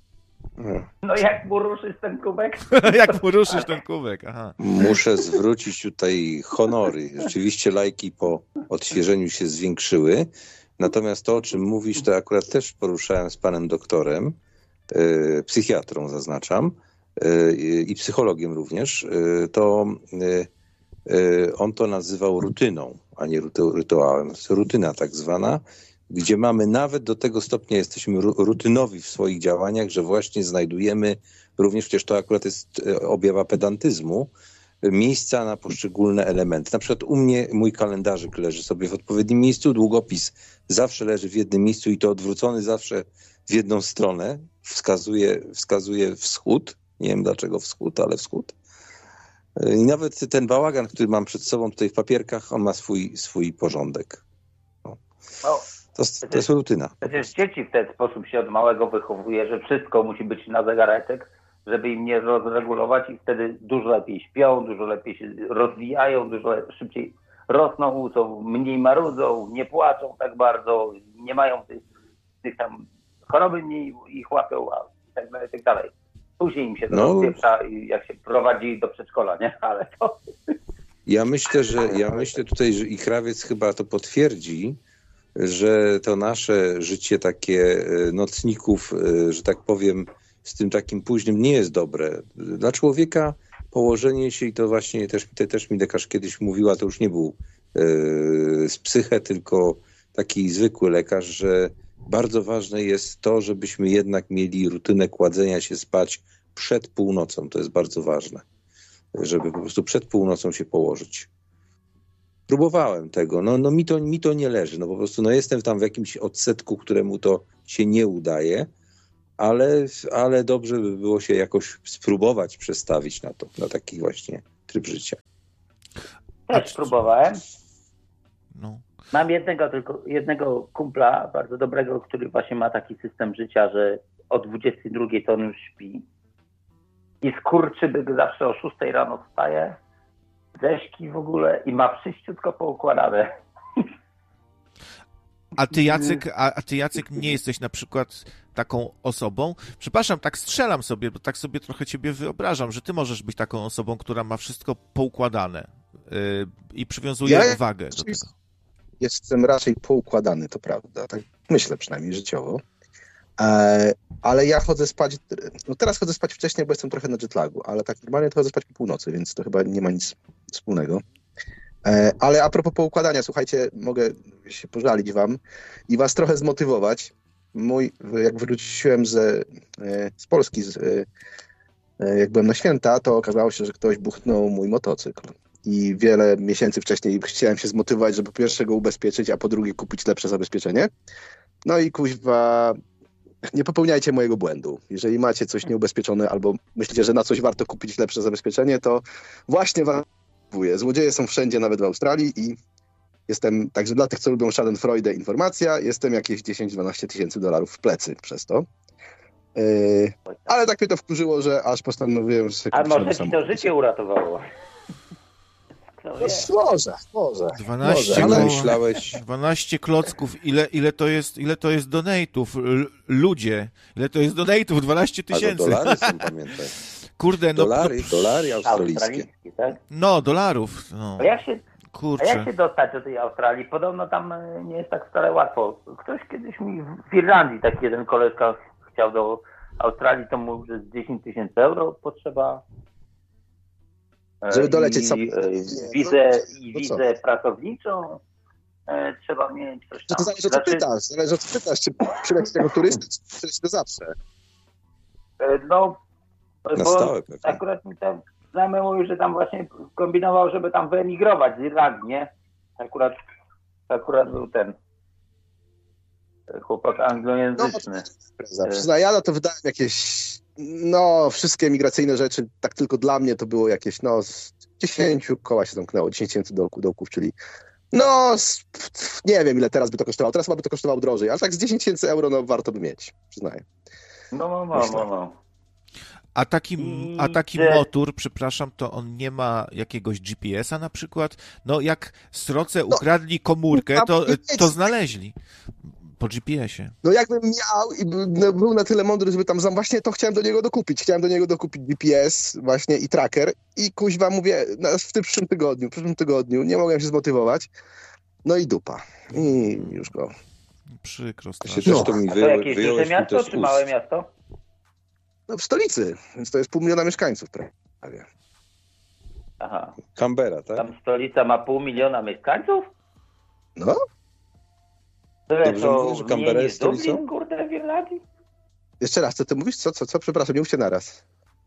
No jak mu ruszysz ten kubek? Jak poruszysz ten kubek, aha. Muszę zwrócić tutaj honory. Rzeczywiście lajki po odświeżeniu się zwiększyły. Natomiast to, o czym mówisz, to akurat też poruszałem z panem doktorem, yy, psychiatrą zaznaczam, yy, i psychologiem również. Yy, to yy, yy, on to nazywał rutyną, a nie rytu- rytuałem. To jest rutyna tak zwana, gdzie mamy nawet do tego stopnia, jesteśmy ru- rutynowi w swoich działaniach, że właśnie znajdujemy również, przecież to akurat jest objawa pedantyzmu, miejsca na poszczególne elementy. Na przykład u mnie mój kalendarzyk leży sobie w odpowiednim miejscu, długopis zawsze leży w jednym miejscu i to odwrócony zawsze w jedną stronę, wskazuje, wskazuje wschód, nie wiem dlaczego wschód, ale wschód. I nawet ten bałagan, który mam przed sobą tutaj w papierkach, on ma swój, swój porządek. No. No, To, to jest rutyna. przecież dzieci w ten sposób się od małego wychowuje, że wszystko musi być na zegareczek, żeby im nie rozregulować i wtedy dużo lepiej śpią, dużo lepiej się rozwijają, dużo szybciej rosną, są mniej marudzą, nie płaczą tak bardzo, nie mają tych, tych tam choroby, mniej ich łapią, a i tak dalej, i tak dalej. Później im się to No. rozpieprza, jak się prowadzi do przedszkola, nie? Ale to... Ja myślę, że ja myślę tutaj, że i krawiec chyba to potwierdzi, że to nasze życie takie nocników, że tak powiem, z tym takim późnym nie jest dobre. Dla człowieka położenie się i to właśnie też, te, też mi lekarz kiedyś mówiła, to już nie był yy, z psyche, tylko taki zwykły lekarz, że bardzo ważne jest to, żebyśmy jednak mieli rutynę kładzenia się spać przed północą. To jest bardzo ważne, żeby po prostu przed północą się położyć. Próbowałem tego, no, no mi, to, mi to nie leży, no po prostu no jestem tam w jakimś odsetku, któremu to się nie udaje, ale, ale dobrze by było się jakoś spróbować przestawić na to, na taki właśnie tryb życia. Też próbowałem. No. Mam jednego tylko, jednego kumpla bardzo dobrego, który właśnie ma taki system życia, że o dwudziestej drugiej to on już śpi. I skurczybyk zawsze o szóstej rano wstaje, deszki w ogóle i ma wszyściutko poukładane. A ty, Jacek, a, a ty, Jacek, nie jesteś na przykład taką osobą, przepraszam, tak strzelam sobie, bo tak sobie trochę ciebie wyobrażam, że ty możesz być taką osobą, która ma wszystko poukładane yy, i przywiązuje Ja wagę do tego. Jestem raczej poukładany, to prawda, tak myślę przynajmniej życiowo, e, ale ja chodzę spać, no teraz chodzę spać wcześniej, bo jestem trochę na jetlagu, ale tak normalnie to chodzę spać po północy, więc to chyba nie ma nic wspólnego. E, ale a propos poukładania, słuchajcie, mogę się pożalić wam i was trochę zmotywować. Mój, jak wróciłem z, z Polski, z, jak byłem na święta, to okazało się, że ktoś buchnął mój motocykl. I wiele miesięcy wcześniej chciałem się zmotywować, żeby po pierwsze go ubezpieczyć, a po drugie kupić lepsze zabezpieczenie. No i kuźwa, nie popełniajcie mojego błędu. Jeżeli macie coś nieubezpieczone albo myślicie, że na coś warto kupić lepsze zabezpieczenie, to właśnie wam mówię. Złodzieje są wszędzie, nawet w Australii i jestem, także dla tych, co lubią Schadenfreude, informacja, jestem jakieś dziesięć dwanaście tysięcy dolarów w plecy przez to. Yy, ale tak mnie to wkurzyło, że aż postanowiłem, że sobie A kupić może ci to życie uratowało? No, może, może. dwanaście, może, ale... myślałeś... dwanaście klocków, ile, ile to jest, ile to jest donate'ów? L- ludzie, ile to jest donate'ów? dwanaście A to tysięcy. dolary są, pamiętaj. Kurde, no. Dolary, no, dolary australijskie. Australijski, tak? no dolarów. No. A jak się, a Kurczę. jak się dostać do tej Australii? Podobno tam nie jest tak wcale łatwo. Ktoś kiedyś mi w Irlandii, taki jeden koleżka chciał do Australii, to mówił, że z dziesięć tysięcy euro potrzeba. Żeby dolecieć I, sam. Wizę, no, i no wizę pracowniczą e, trzeba mieć coś No tam. to zależy, o co Znaczy, pytasz. Zależy, o co pytasz. Czy przyleci tego turysty, czy przyleci to zawsze? e, No, Na bo stałe pewnie. akurat mi tam znajomy mówił, że tam właśnie kombinował, żeby tam wyemigrować z Irlandii, nie? Akurat, akurat był ten chłopak anglojęzyczny. No, przyznaję, ja na to wydałem jakieś, no, wszystkie migracyjne rzeczy, tak tylko dla mnie to było jakieś, no, z dziesięciu koła się zamknęło, dziesięć tysięcy dołków, dołków, czyli no, z, nie wiem ile teraz by to kosztowało, teraz chyba by to kosztowało drożej, ale tak z dziesięć tysięcy euro, no, warto by mieć, przyznaję. No, no, no, no, no. A taki, a taki Że- motor, przepraszam, to on nie ma jakiegoś G P S a na przykład? No jak sroce ukradli komórkę, to, to znaleźli po G P S ie. No jakbym miał i by, no, był na tyle mądry, żeby tam, zam- właśnie to chciałem do niego dokupić, chciałem do niego dokupić G P S właśnie i tracker i kuźwa mówię, no, w tym przyszłym tygodniu, w przyszłym tygodniu, nie mogłem się zmotywować, no i dupa, i już go. Przykro Się strasznie. też No. to mi A to wyjął, jakieś duże wyjąłeś mi to miasto, z czy ust. małe miasto? No w stolicy, więc to jest pół miliona mieszkańców prawie. Aha. Canberra, tak? Tam stolica ma pół miliona mieszkańców? No, Tyle Dobrze to mówię, że mniej Canberra niż jest stolicą? Dublin, kurde, w Irlandii? jeszcze raz, co ty mówisz? Co, co, co? Przepraszam, nie mówcie naraz.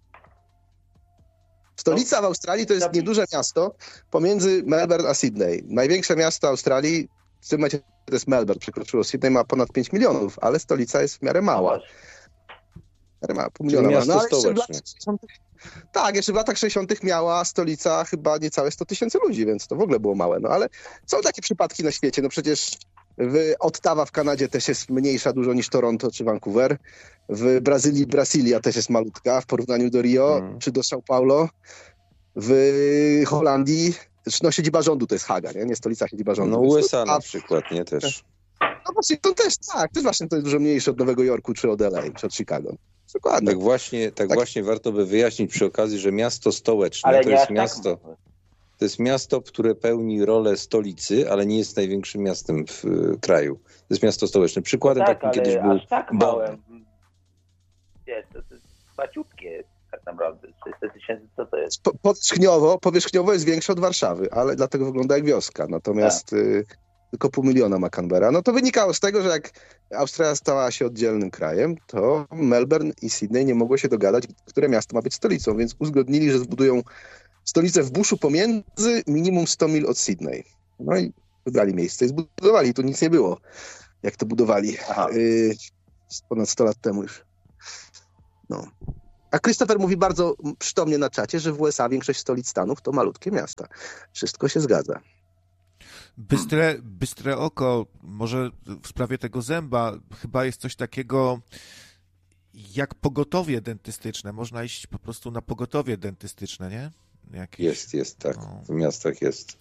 Stolica w Australii to jest Dublin. nieduże miasto pomiędzy Melbourne a Sydney. Największe miasto Australii, w tym momencie to jest Melbourne, przekroczyło Sydney, ma ponad pięć milionów, ale stolica jest w miarę mała. W miarę mała, pół Czyli miliona. miasto ale jeszcze w stołeczne. latach sześćdziesiątych Tak, jeszcze w latach sześćdziesiątych miała stolica chyba niecałe sto tysięcy ludzi, więc to w ogóle było małe. No ale są takie przypadki na świecie, no przecież w Ottawa w Kanadzie też jest mniejsza dużo niż Toronto czy Vancouver. W Brazylii Brasilia też jest malutka w porównaniu do Rio Mm. czy do São Paulo. W Holandii, no siedziba rządu to jest Haga, nie, nie stolica, siedziba rządu. No Więc U S A to- na a- przykład, nie? Też. No właśnie, to też, tak, to jest właśnie to jest dużo mniejsze od Nowego Jorku czy od L A, czy od Chicago. Dokładnie. Tak właśnie, tak Tak. właśnie warto by wyjaśnić przy okazji, że miasto stołeczne Ale to nie jest aż tak miasto, małe. to jest miasto, które pełni rolę stolicy, ale nie jest największym miastem w y, kraju. To jest miasto stołeczne. Przykładem Tak, takim kiedyś ale był aż tak Bonn. małe. Wiesz, to, to jest maciutkie. Tak tak naprawdę. trzysta tysięcy co to jest? Po, powierzchniowo, powierzchniowo jest większa od Warszawy, ale dlatego wygląda jak wioska. Natomiast y, tylko pół miliona ma Canberra. No to wynikało z tego, że jak Australia stała się oddzielnym krajem, to Melbourne i Sydney nie mogły się dogadać, które miasto ma być stolicą, więc uzgodnili, że zbudują stolicę w buszu pomiędzy minimum sto mil od Sydney. No i wybrali miejsce i zbudowali. Tu nic nie było, jak to budowali y, ponad sto lat temu już. No. A Christopher mówi bardzo przytomnie na czacie, że w U S A większość stolic Stanów to malutkie miasta. Wszystko się zgadza. Bystre, bystre oko, może w sprawie tego zęba, chyba jest coś takiego jak pogotowie dentystyczne. Można iść po prostu na pogotowie dentystyczne, nie? Jakieś... Jest, jest, tak. No. W miastach jest.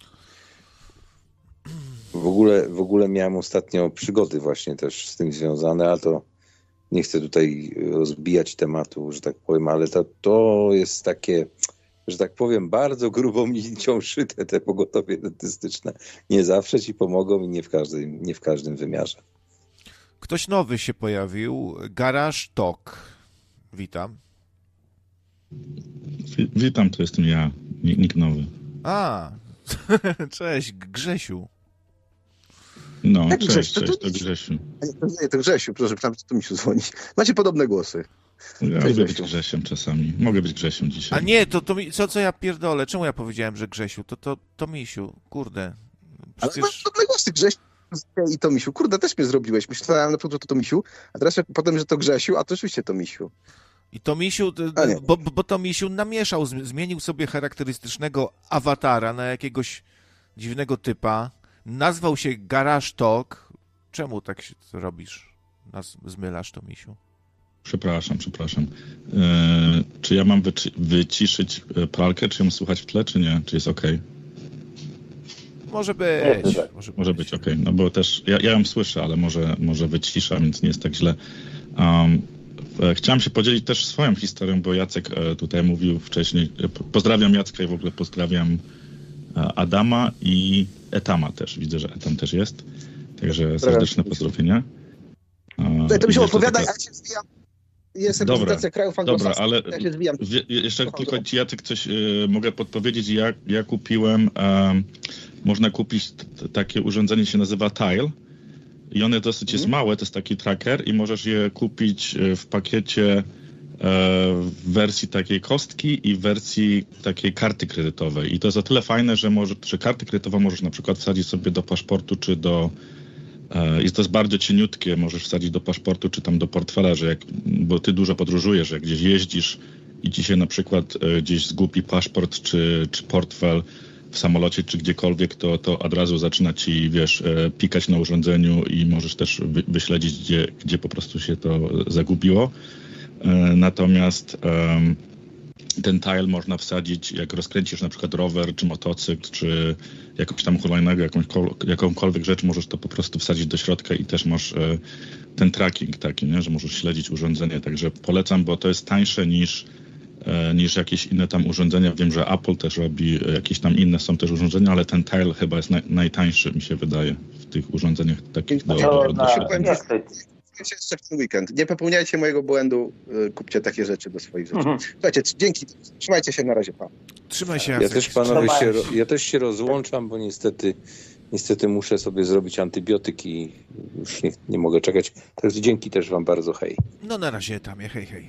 W ogóle, w ogóle miałem ostatnio przygody właśnie też z tym związane, a to nie chcę tutaj rozbijać tematu, że tak powiem, ale to, to jest takie, że tak powiem, bardzo grubą nicią szyte te pogotowie dentystyczne. Nie zawsze ci pomogą i nie w każdym, nie w każdym wymiarze. Ktoś nowy się pojawił. Garage Talk. Witam. Witam, to jestem ja, nikt nowy. A, cześć, Grzesiu. No, Jak cześć, Grześ, to cześć, tu- to Grzesiu. Nie, nie, to Grzesiu, proszę, myślałem, że to Misiu dzwoni. Macie podobne głosy. Ja Cześć, lubię być Grzesiu. Grzesiem czasami. Mogę być Grzesiem dzisiaj. A nie, to, to mi, co, co ja pierdolę? Czemu ja powiedziałem, że Grzesiu? To, to, to Misiu, kurde. Ale Przecież... masz podobne głosy, Grzesiu i to Misiu. Kurde, też mnie zrobiłeś. Myślałem na początku, że to Misiu, a teraz jak potem, że to Grzesiu, a to oczywiście to Misiu. I to Misiu, d- A nie. bo, bo to Misiu namieszał, zm- zmienił sobie charakterystycznego awatara na jakiegoś dziwnego typa, nazwał się Garage Talk. Czemu tak się robisz? Nas zmylasz to, Misiu. Przepraszam, przepraszam. E, czy ja mam wyci- wyciszyć e, pralkę, czy ją słuchać w tle, czy nie? Czy jest okej? Może Nie, być. tak. Może być. Może być okej, no bo też ja, ja ją słyszę, ale może, może wycisza, więc nie jest tak źle. Um, e, chciałem się podzielić też swoją historią, bo Jacek e, tutaj mówił wcześniej. E, po- pozdrawiam Jacka i w ogóle pozdrawiam e, Adama i Etama też. Widzę, że Etam też jest. Także serdeczne pozdrowienia. E, Tutaj to mi się i jeszcze opowiada, taka- ja się zwijam. Jest Dobra, reprezentacja krajów Dobra, anglosaskich, ale ja się zwijam. wie, jeszcze tylko ci Jacek coś y, mogę podpowiedzieć. Ja, ja kupiłem, em, można kupić t- takie urządzenie, się nazywa Tile i one dosyć jest małe, to jest taki tracker i możesz je kupić y, w pakiecie e, w wersji takiej kostki i w wersji takiej karty kredytowej. I to jest o tyle fajne, że, może, że karty kredytową możesz na przykład wsadzić sobie do paszportu czy do i to jest bardzo cieniutkie, możesz wsadzić do paszportu czy tam do portfela, że jak, bo ty dużo podróżujesz, jak gdzieś jeździsz i ci się na przykład e, gdzieś zgubi paszport czy, czy portfel w samolocie czy gdziekolwiek, to, to od razu zaczyna ci, wiesz, e, pikać na urządzeniu i możesz też wy, wyśledzić, gdzie, gdzie po prostu się to zagubiło. E, natomiast em, ten tile można wsadzić, jak rozkręcisz na przykład rower, czy motocykl, czy jakąś tam hulajnogę, jakąś, jakąkolwiek rzecz, możesz to po prostu wsadzić do środka i też masz e, ten tracking taki, nie? Że możesz śledzić urządzenie. Także polecam, bo to jest tańsze niż, e, niż jakieś inne tam urządzenia. Wiem, że Apple też robi, e, jakieś tam inne są też urządzenia, ale ten tile chyba jest naj, najtańszy, mi się wydaje, w tych urządzeniach takich do, To do, do na, śledzenia. jak to jest? Słuchajcie jeszcze w ten weekend. Nie popełniajcie mojego błędu, y, kupcie takie rzeczy do swoich rzeczy. Mhm. Słuchajcie, dzięki. Trzymajcie się, na razie, pa. Trzymaj się, Ja Jacek. też, panowie, się, Trzymaj ro- się. ja też się rozłączam, bo niestety, niestety muszę sobie zrobić antybiotyk i już nie, nie mogę czekać. Także dzięki też wam bardzo, hej. No na razie, Tamie, hej, hej.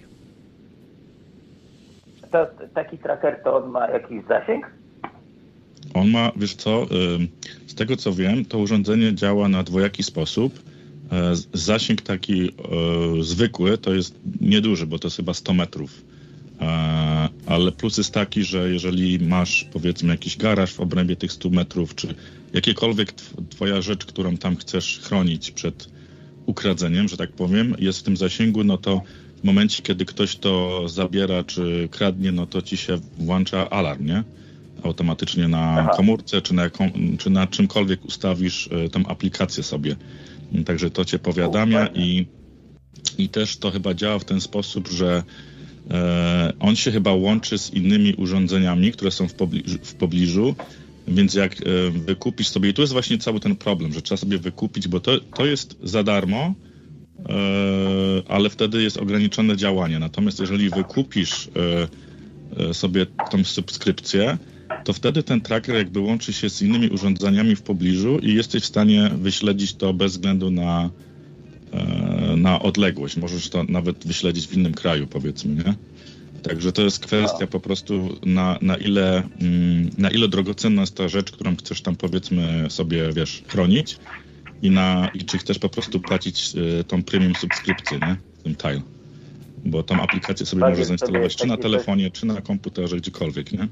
To, taki tracker to on ma jakiś zasięg? On ma, wiesz co, ym, z tego co wiem, to urządzenie działa na dwojaki sposób. E, z- Zasięg taki e, zwykły to jest nieduży, bo to jest chyba sto metrów. E, Ale plus jest taki, że jeżeli masz, powiedzmy, jakiś garaż w obrębie tych stu metrów, czy jakiekolwiek tw- twoja rzecz, którą tam chcesz chronić przed ukradzeniem, że tak powiem, jest w tym zasięgu, no to w momencie, kiedy ktoś to zabiera czy kradnie, no to ci się włącza alarm, nie? Automatycznie na Aha. komórce, czy na, jaką, czy na czymkolwiek ustawisz y, tą aplikację sobie. Y, Także to cię powiadamia i, i też to chyba działa w ten sposób, że e, on się chyba łączy z innymi urządzeniami, które są w pobliżu, w pobliżu, więc jak e, wykupisz sobie, i tu jest właśnie cały ten problem, że trzeba sobie wykupić, bo to, to jest za darmo, ale wtedy jest ograniczone działanie. Natomiast jeżeli wykupisz sobie tą subskrypcję, to wtedy ten tracker jakby łączy się z innymi urządzeniami w pobliżu i jesteś w stanie wyśledzić to bez względu na, na odległość. Możesz to nawet wyśledzić w innym kraju, powiedzmy, nie? Także to jest kwestia po prostu na, na ile na ile drogocenna jest ta rzecz, którą chcesz tam, powiedzmy, sobie, wiesz, chronić i, na, i czy chcesz po prostu płacić tą premium subskrypcję, nie? Ten Tile. Bo tą aplikację sobie tak możesz zainstalować sobie, czy na telefonie, też... czy na komputerze, gdziekolwiek, nie?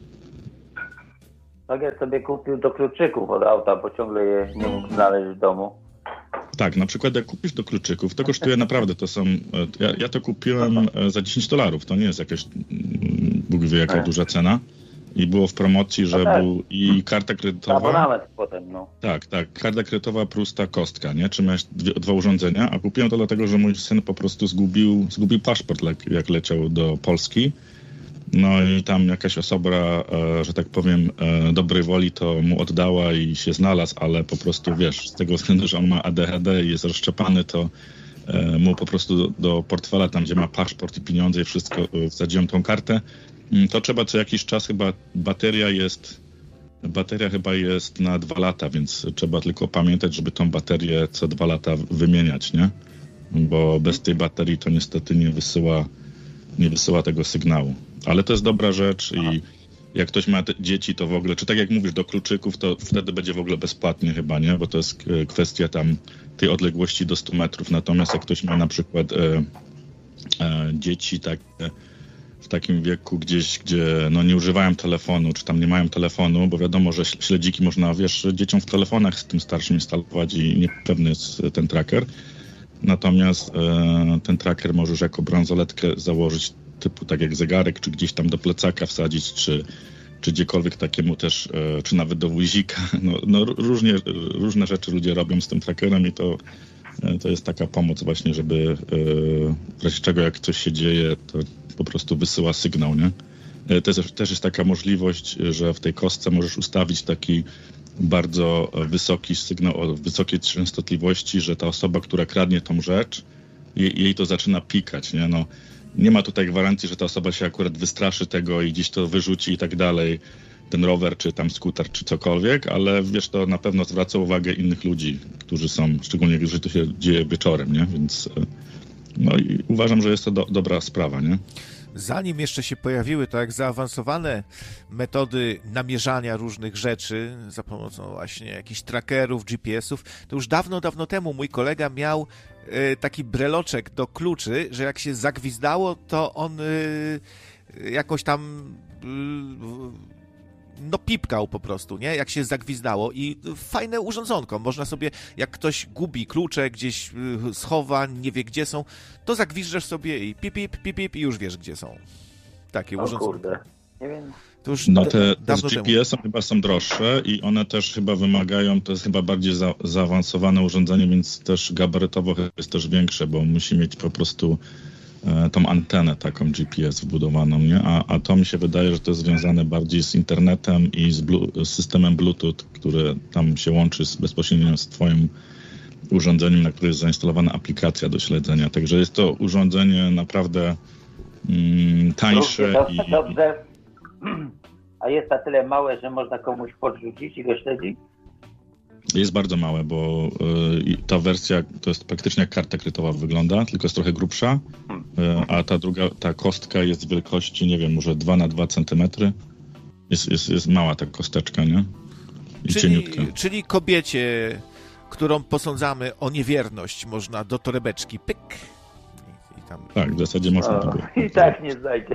Tak, ja sobie kupił do kluczyków od auta, bo ciągle je nie mógł znaleźć w domu. Tak, na przykład jak kupisz do kluczyków, to kosztuje naprawdę, to są, ja, ja to kupiłem za dziesięć dolarów, to nie jest jakaś, Bóg wie jaka duża cena i było w promocji, że no tak. był i karta kredytowa. Abonament potem, no. Tak, tak, karta kredytowa plus ta kostka, nie? Czy miałeś dwie, dwa urządzenia, a kupiłem to dlatego, że mój syn po prostu zgubił, zgubił paszport, jak leciał do Polski. No i tam jakaś osoba, e, że tak powiem, e, dobrej woli to mu oddała i się znalazł, ale po prostu, wiesz, z tego względu, że on ma A D H D i jest rozszczepany, to e, mu po prostu do, do portfela, tam gdzie ma paszport i pieniądze i wszystko, e, wsadziłem tą kartę. To trzeba co jakiś czas, chyba bateria jest, bateria chyba jest na dwa lata, więc trzeba tylko pamiętać, żeby tą baterię co dwa lata wymieniać, nie? Bo bez tej baterii to niestety nie wysyła, nie wysyła tego sygnału. Ale to jest dobra rzecz i jak ktoś ma te dzieci, to w ogóle, czy tak jak mówisz, do kluczyków, to wtedy będzie w ogóle bezpłatnie chyba, nie? Bo to jest kwestia tam tej odległości do stu metrów. Natomiast jak ktoś ma na przykład e, e, dzieci takie w takim wieku gdzieś, gdzie no nie używają telefonu, czy tam nie mają telefonu, bo wiadomo, że śledziki można, wiesz, dzieciom w telefonach z tym starszym instalować i niepewny jest ten tracker. Natomiast e, ten tracker możesz jako bransoletkę założyć typu tak jak zegarek, czy gdzieś tam do plecaka wsadzić, czy, czy gdziekolwiek takiemu też, e, czy nawet do wózika. No, no różnie, różne rzeczy ludzie robią z tym trackerem i to, e, to jest taka pomoc właśnie, żeby e, w razie czego jak coś się dzieje, to po prostu wysyła sygnał, nie? E, też, też jest taka możliwość, że w tej kostce możesz ustawić taki bardzo wysoki sygnał o wysokiej częstotliwości, że ta osoba, która kradnie tą rzecz, jej, jej to zaczyna pikać, nie? No, nie ma tutaj gwarancji, że ta osoba się akurat wystraszy tego i gdzieś to wyrzuci i tak dalej, ten rower, czy tam skuter, czy cokolwiek, ale wiesz, to na pewno zwraca uwagę innych ludzi, którzy są, szczególnie jeżeli to się dzieje wieczorem, nie? Więc no i uważam, że jest to do, dobra sprawa, nie? Zanim jeszcze się pojawiły tak zaawansowane metody namierzania różnych rzeczy za pomocą właśnie jakichś trackerów, G P S-ów, to już dawno, dawno temu mój kolega miał y, taki breloczek do kluczy, że jak się zagwizdało, to on y, jakoś tam y, no pipkał po prostu, nie? Jak się zagwizdało i fajne urządzonko. Można sobie, jak ktoś gubi klucze, gdzieś schowa, nie wie gdzie są, to zagwiżdżasz sobie i pip, pip, pip, pip i już wiesz gdzie są. Takie o urządzonko. Kurde. Nie wiem. To już no te, te z G G P S-em chyba są droższe i one też chyba wymagają, to jest chyba bardziej za, zaawansowane urządzenie, więc też gabarytowo jest też większe, bo musi mieć po prostu e, tą antenę taką G P S wbudowaną, nie? A, a to mi się wydaje, że to jest związane bardziej z internetem i z, blu, z systemem Bluetooth, który tam się łączy z, bezpośrednio z twoim urządzeniem, na które jest zainstalowana aplikacja do śledzenia. Także jest to urządzenie naprawdę mm, tańsze. Dobrze, i dobrze. A jest na tyle małe, że można komuś podrzucić i go śledzić? Jest bardzo małe, bo y, ta wersja to jest praktycznie jak karta kredytowa wygląda, tylko jest trochę grubsza, y, a ta druga, ta kostka jest wielkości, nie wiem, może dwa na dwa centymetry. Jest, jest, jest mała ta kosteczka, nie? I czyli, cieniutka. czyli kobiecie, którą posądzamy o niewierność, można do torebeczki pyk. I, i tam... Tak, w zasadzie można to było. I tak nie znajdzie.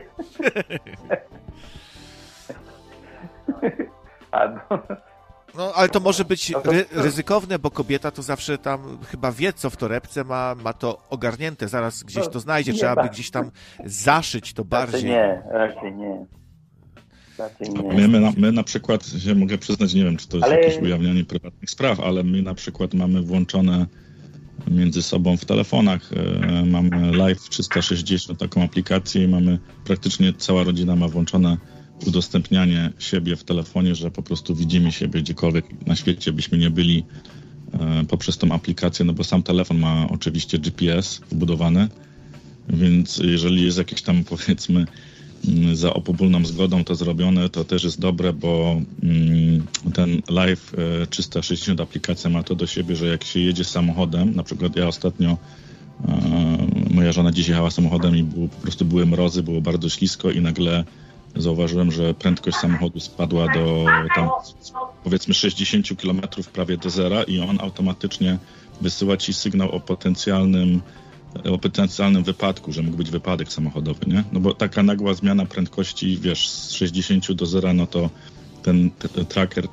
Albo... No, ale to może być ry- ryzykowne, bo kobieta to zawsze tam chyba wie, co w torebce ma, ma to ogarnięte, zaraz gdzieś to znajdzie, nie trzeba ma. by gdzieś tam zaszyć to bardziej. Nie, raczej nie. Raczej nie. My, my, na, my na przykład, się mogę przyznać, nie wiem, czy to jest ale... jakieś ujawnianie prywatnych spraw, ale my na przykład mamy włączone między sobą w telefonach, e, mamy Live trzysta sześćdziesiąt, taką aplikację i mamy, praktycznie cała rodzina ma włączone udostępnianie siebie w telefonie, że po prostu widzimy siebie gdziekolwiek na świecie byśmy nie byli, poprzez tą aplikację, no bo sam telefon ma oczywiście G P S wbudowany, więc jeżeli jest jakieś tam, powiedzmy, za obopólną zgodą to zrobione, to też jest dobre, bo ten Live trzysta sześćdziesiąt aplikacja ma to do siebie, że jak się jedzie samochodem, na przykład ja ostatnio, moja żona dziś jechała samochodem i było, po prostu były mrozy, było bardzo ślisko i nagle zauważyłem, że prędkość samochodu spadła do tam powiedzmy sześćdziesiąt kilometrów prawie do zera i on automatycznie wysyła ci sygnał o potencjalnym o potencjalnym wypadku, że mógł być wypadek samochodowy, nie? No bo taka nagła zmiana prędkości, wiesz, z sześćdziesiąt do zera, no to ten t- tracker